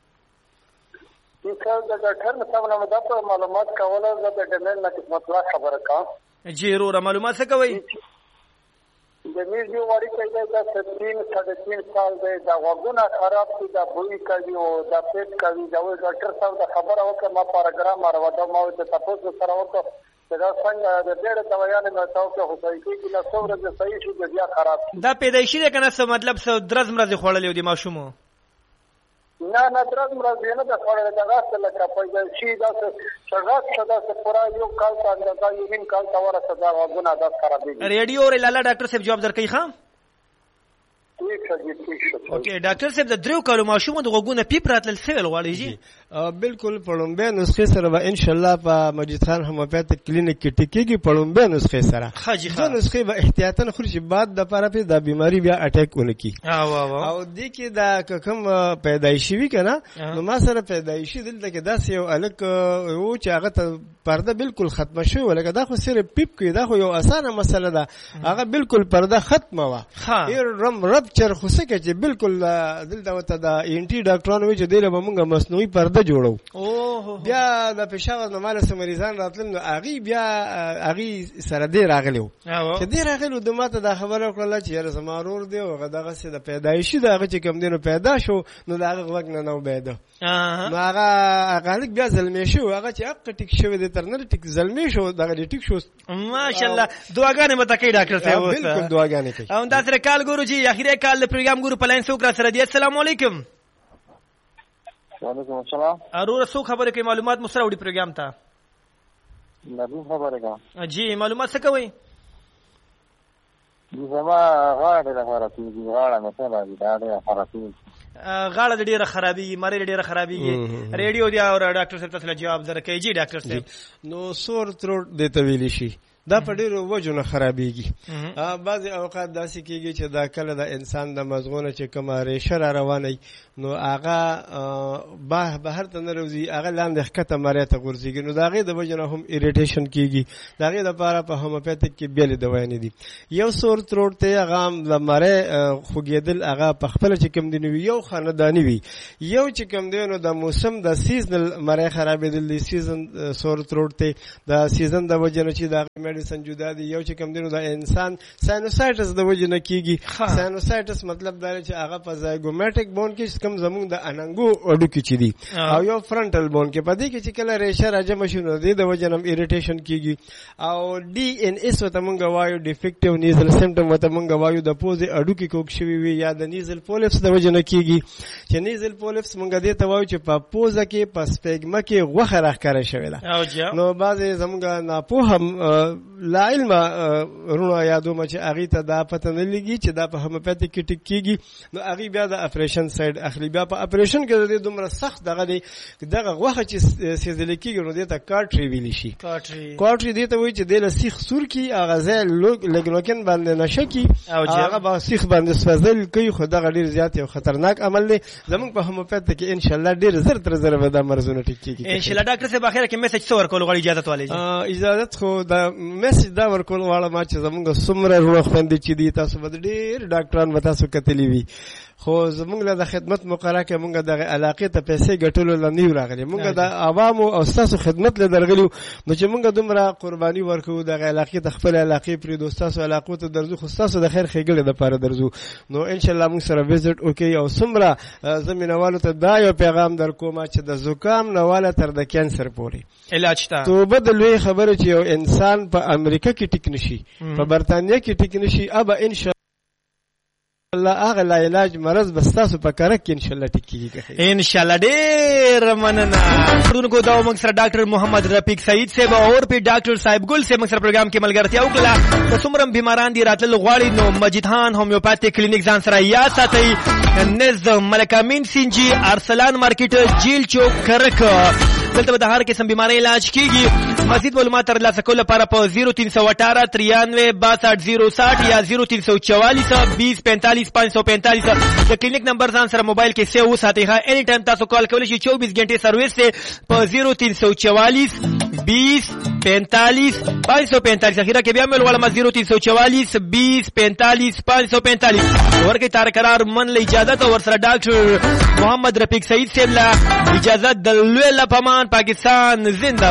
چې دا ډاکټر مطلب نه مده معلومات کوله د ډنل نه مطلب خبره کا
جی رو معلومات څه کوي
د میږي وړي کوي دا ستین ساڑھے تین سال دی دا وګونه خراب دي دا بوی کوي او دا پیټ کوي دا و ډاکټر صاحب دا خبره وکړه ما پاراګرام راو دا ما ته تاسو سره وکړه دا څنګه د ډېر دوايانو نو تاسو خو صحیح کیږي نو څومره د صحیح شو بیا خراب
دا پیدایشي ده کنه څه مطلب څه درز مرز خړلې دي ماشومو
نه نه درز مرز نه ده خړلې دا غاښ لکه پیدایشي دا څه غاښ شدا څه پورا یو کال څنګه دا یو نیم کال تا ورسره دا وګونه دا خراب دي
ریډیو اور لاله ډاکټر صاحب جواب درکې خام
ٹھیک ہے جی ٹھیک ہے
اوکے ډاکټر صاحب د دریو کالو ماشومو د غوګونه پیپ راتل سویل غواړي جی
بالکل پړومبه نسخه سره به ان شاء الله په مجید خان هومیوپاتیک کلینیک کې ټیکيږي پړومبه نسخه سره
خاجي
خان نسخه به احتیاطاً خورشي بعد د پاره په د بیماری بیا اٹیک ونکي
او او
او د کې دا کوم پیدایشي وی کنه نو ما سره پیدایشي دلته کې داس یو الک او چې هغه ته پرده بالکل ختم شوی ولکه دا خو سره پیپ کې دا خو یو اسانه مسله ده هغه بالکل پرده ختمه وا ایر رم رب چر خو سکه چې بالکل دلته وته دا انټي ډاکټرانو چې دیله موږ مصنوعي پرده معده جوړو.
بیا
د پېښور نه مال سره مریضان راتلل نو هغه بیا هغه سره دې راغلیو چې دې راغلو د ماته دا خبره کړله چې یاره زما ورور دی او هغه دغه څه د پیدایشي دغه چې کوم دی نو پیدا شو نو د هغه غوږ نه نو بیده نو هغه هغه بیا زلمی شو هغه چې حق ټیک شوی دی تر نه ټیک زلمی شو دغه ټیک شو ماشاءالله.
دعاګانې مته کوي ډاکټر صاحب؟
بالکل دعاګانې کوي.
او دا سره کال ګورو جی اخیری کال د پروګرام ګورو پلاین څوک را سره دی. السلام علیکم.
وعلیکم السلام.
ارور څوک خبره کوي معلومات مو سره وړي پروګرام ته؟
نبی خبره کوي.
جی معلومات څه کوي؟
زما غاړه ډېره خرابېږي. غاړه مې څه راځي دا ډېره خرابېږي.
غاړه ډېره خرابېږي مری ډېره خرابېږي. ریډیو دی او ډاکټر صاحب ته جواب درکوي. جی ډاکټر صاحب
نو سور تروټ دې ته ویلی شي دا په ډېرو وجو نه خرابېږي. بعضې اوقات داسې کېږي چې دا کله د انسان د مزغونه چې کومه ریشه را روانه نو هغه بهر ته نه روځي هغه لاندې ښکته مرۍ ته غورځېږي نو د هغې د وجې نه هم اریټیشن کېږي. د هغې دپاره په هومیوپیتک کې بېلې دوایانې دي. یو سور تروټ دی هغه هم د مرۍ خوږېدل هغه په خپله چې کوم دی نو وي یو خانداني وي. یو چې کوم دی نو د موسم د سیزنل مرۍ خرابېدل دی سیزن سور تروټ دی د سیزن د وجې نه چې د هغې میډیسن جدا دي. یو چې کوم دی نو د انسان ساینوسایټس د وجې نه کېږي. ساینوسایټس مطلب دا دی چې هغه په زایګومیټک بون کې کوم زمونږ د اننګو اډوکې چې دي او یو فرنټل بون کې په دې کې چې کله ریشه راجمع شي نو د دې د وجې نه هم اریټیشن کېږي. او ډي ان ایس ورته مونږ وایو ډیفیکټیو نیزل سمټم ورته مونږ وایو د پوزې اډوکې کوږ شوي وي یا د نیزل پولیپس د وجې نه کېږي چې نیزل پولیپس مونږ دې ته وایو چې په پوزه کې په سپیګما کې غوښه راښکاره شوې ده. نو بعضې زمونږ ناپوهه لا علمه رونه یادومه چې هغې ته دا پته نه لګي چې دا په هومیوپیتک کې ټیک کېږي نو هغې بیا د اپریشن سایډ اخلي. بیا په اپریشن کې د دې دومره سخت دغه دی دغه غوښه چې سېځلې کېږي نو دې ته کاټري ویلی شي. کاټري دې ته وایي چې دې له سیخ سور کړي هغه ځای لګنوکن باندې نشه کړي هغه به سیخ باندې سوځل کوي خو دغه ډېر زیات یو خطرناک عمل دی. زموږ په هومیوپیتک کې انشاءالله ډېر زر تر زره به دا مرضونه ټیک کېږي
انشاءالله. ډاکټر صاحب اخره کې میسج څه ورکول غواړي اجازت والے جی؟
اجازت خو دا میسج دا ورکول غواړم چې زموږ څومره وروڼه خویندې چې دي تاسو به ډېر ډاکټران به تاسو کتلي وي خو زمونږ له د خدمت مقرره کې مونږ دغه علاقې ته پیسې ګټلو له نیو راغلي. مونږ د عوامو او ستاسو خدمت له درغلیو نو چې مونږ دومره قرباني ورکوو دغه علاقې ته خپل علاقې پرېږدو ستاسو علاقو ته درځو خو ستاسو د خیر ښېګړې دپاره درځو نو انشاءالله مونږ سره وزټ وکړئ. او څومره زه مینوالو ته دا یو پیغام در کومه چې د زکام نه واله تر د کینسر پورې
علاج شته.
توبه د لوی خبره چې یو انسان په امریکا کې ټیک نشي په برطانیه کې ټیک نشي ابا انشاء الله هغه لا علاج مرض بس تاسو په کار کې انشاءالله ټیک کیږي
انشاءالله. ډېر مننه. پرونکو دا موږ سره ډاکټر محمد رفیق سعید صاحب او په ډاکټر صاحب ګل صاحب موږ سره پروګرام کې ملګرتیا وکړه. د څومره بیماران دي راتل غواړي نو مجید خان هومیوپیتیک کلینیک ځان سره یا ساتي نظم ملک امین سینجی ارسلان مارکیټ جیل چوک کرک دلته به د هر قسم بیماری علاج کیږي. مزید معلومات ترلاسه کول لپاره په زیرو تین سو اٹھارہ ترانوے باسٹھ زیرو ساٹھ یا زیرو تین سو چوالیس بیس پینتالیس پانچ سو پینتالیس د کلینک نمبر ځان سره موبایل کې سیو وساتئ. ها اني ټایم تاسو کال کولی شئ چوبیس غنټې سرویس ته په زیرو تین سو چوالیس بیس پینتالیس پانچ سو پینتالیس. اخیرا کې بیا مې ولوم زیرو تین سو چوالیس بیس پینتالیس پانچ سو پینتالیس. ورکه تار قرار من له اجازه او ورسره ډاکټر محمد رفیق سعید صاحب له اجازه د لوی لپمان پاکستان زنده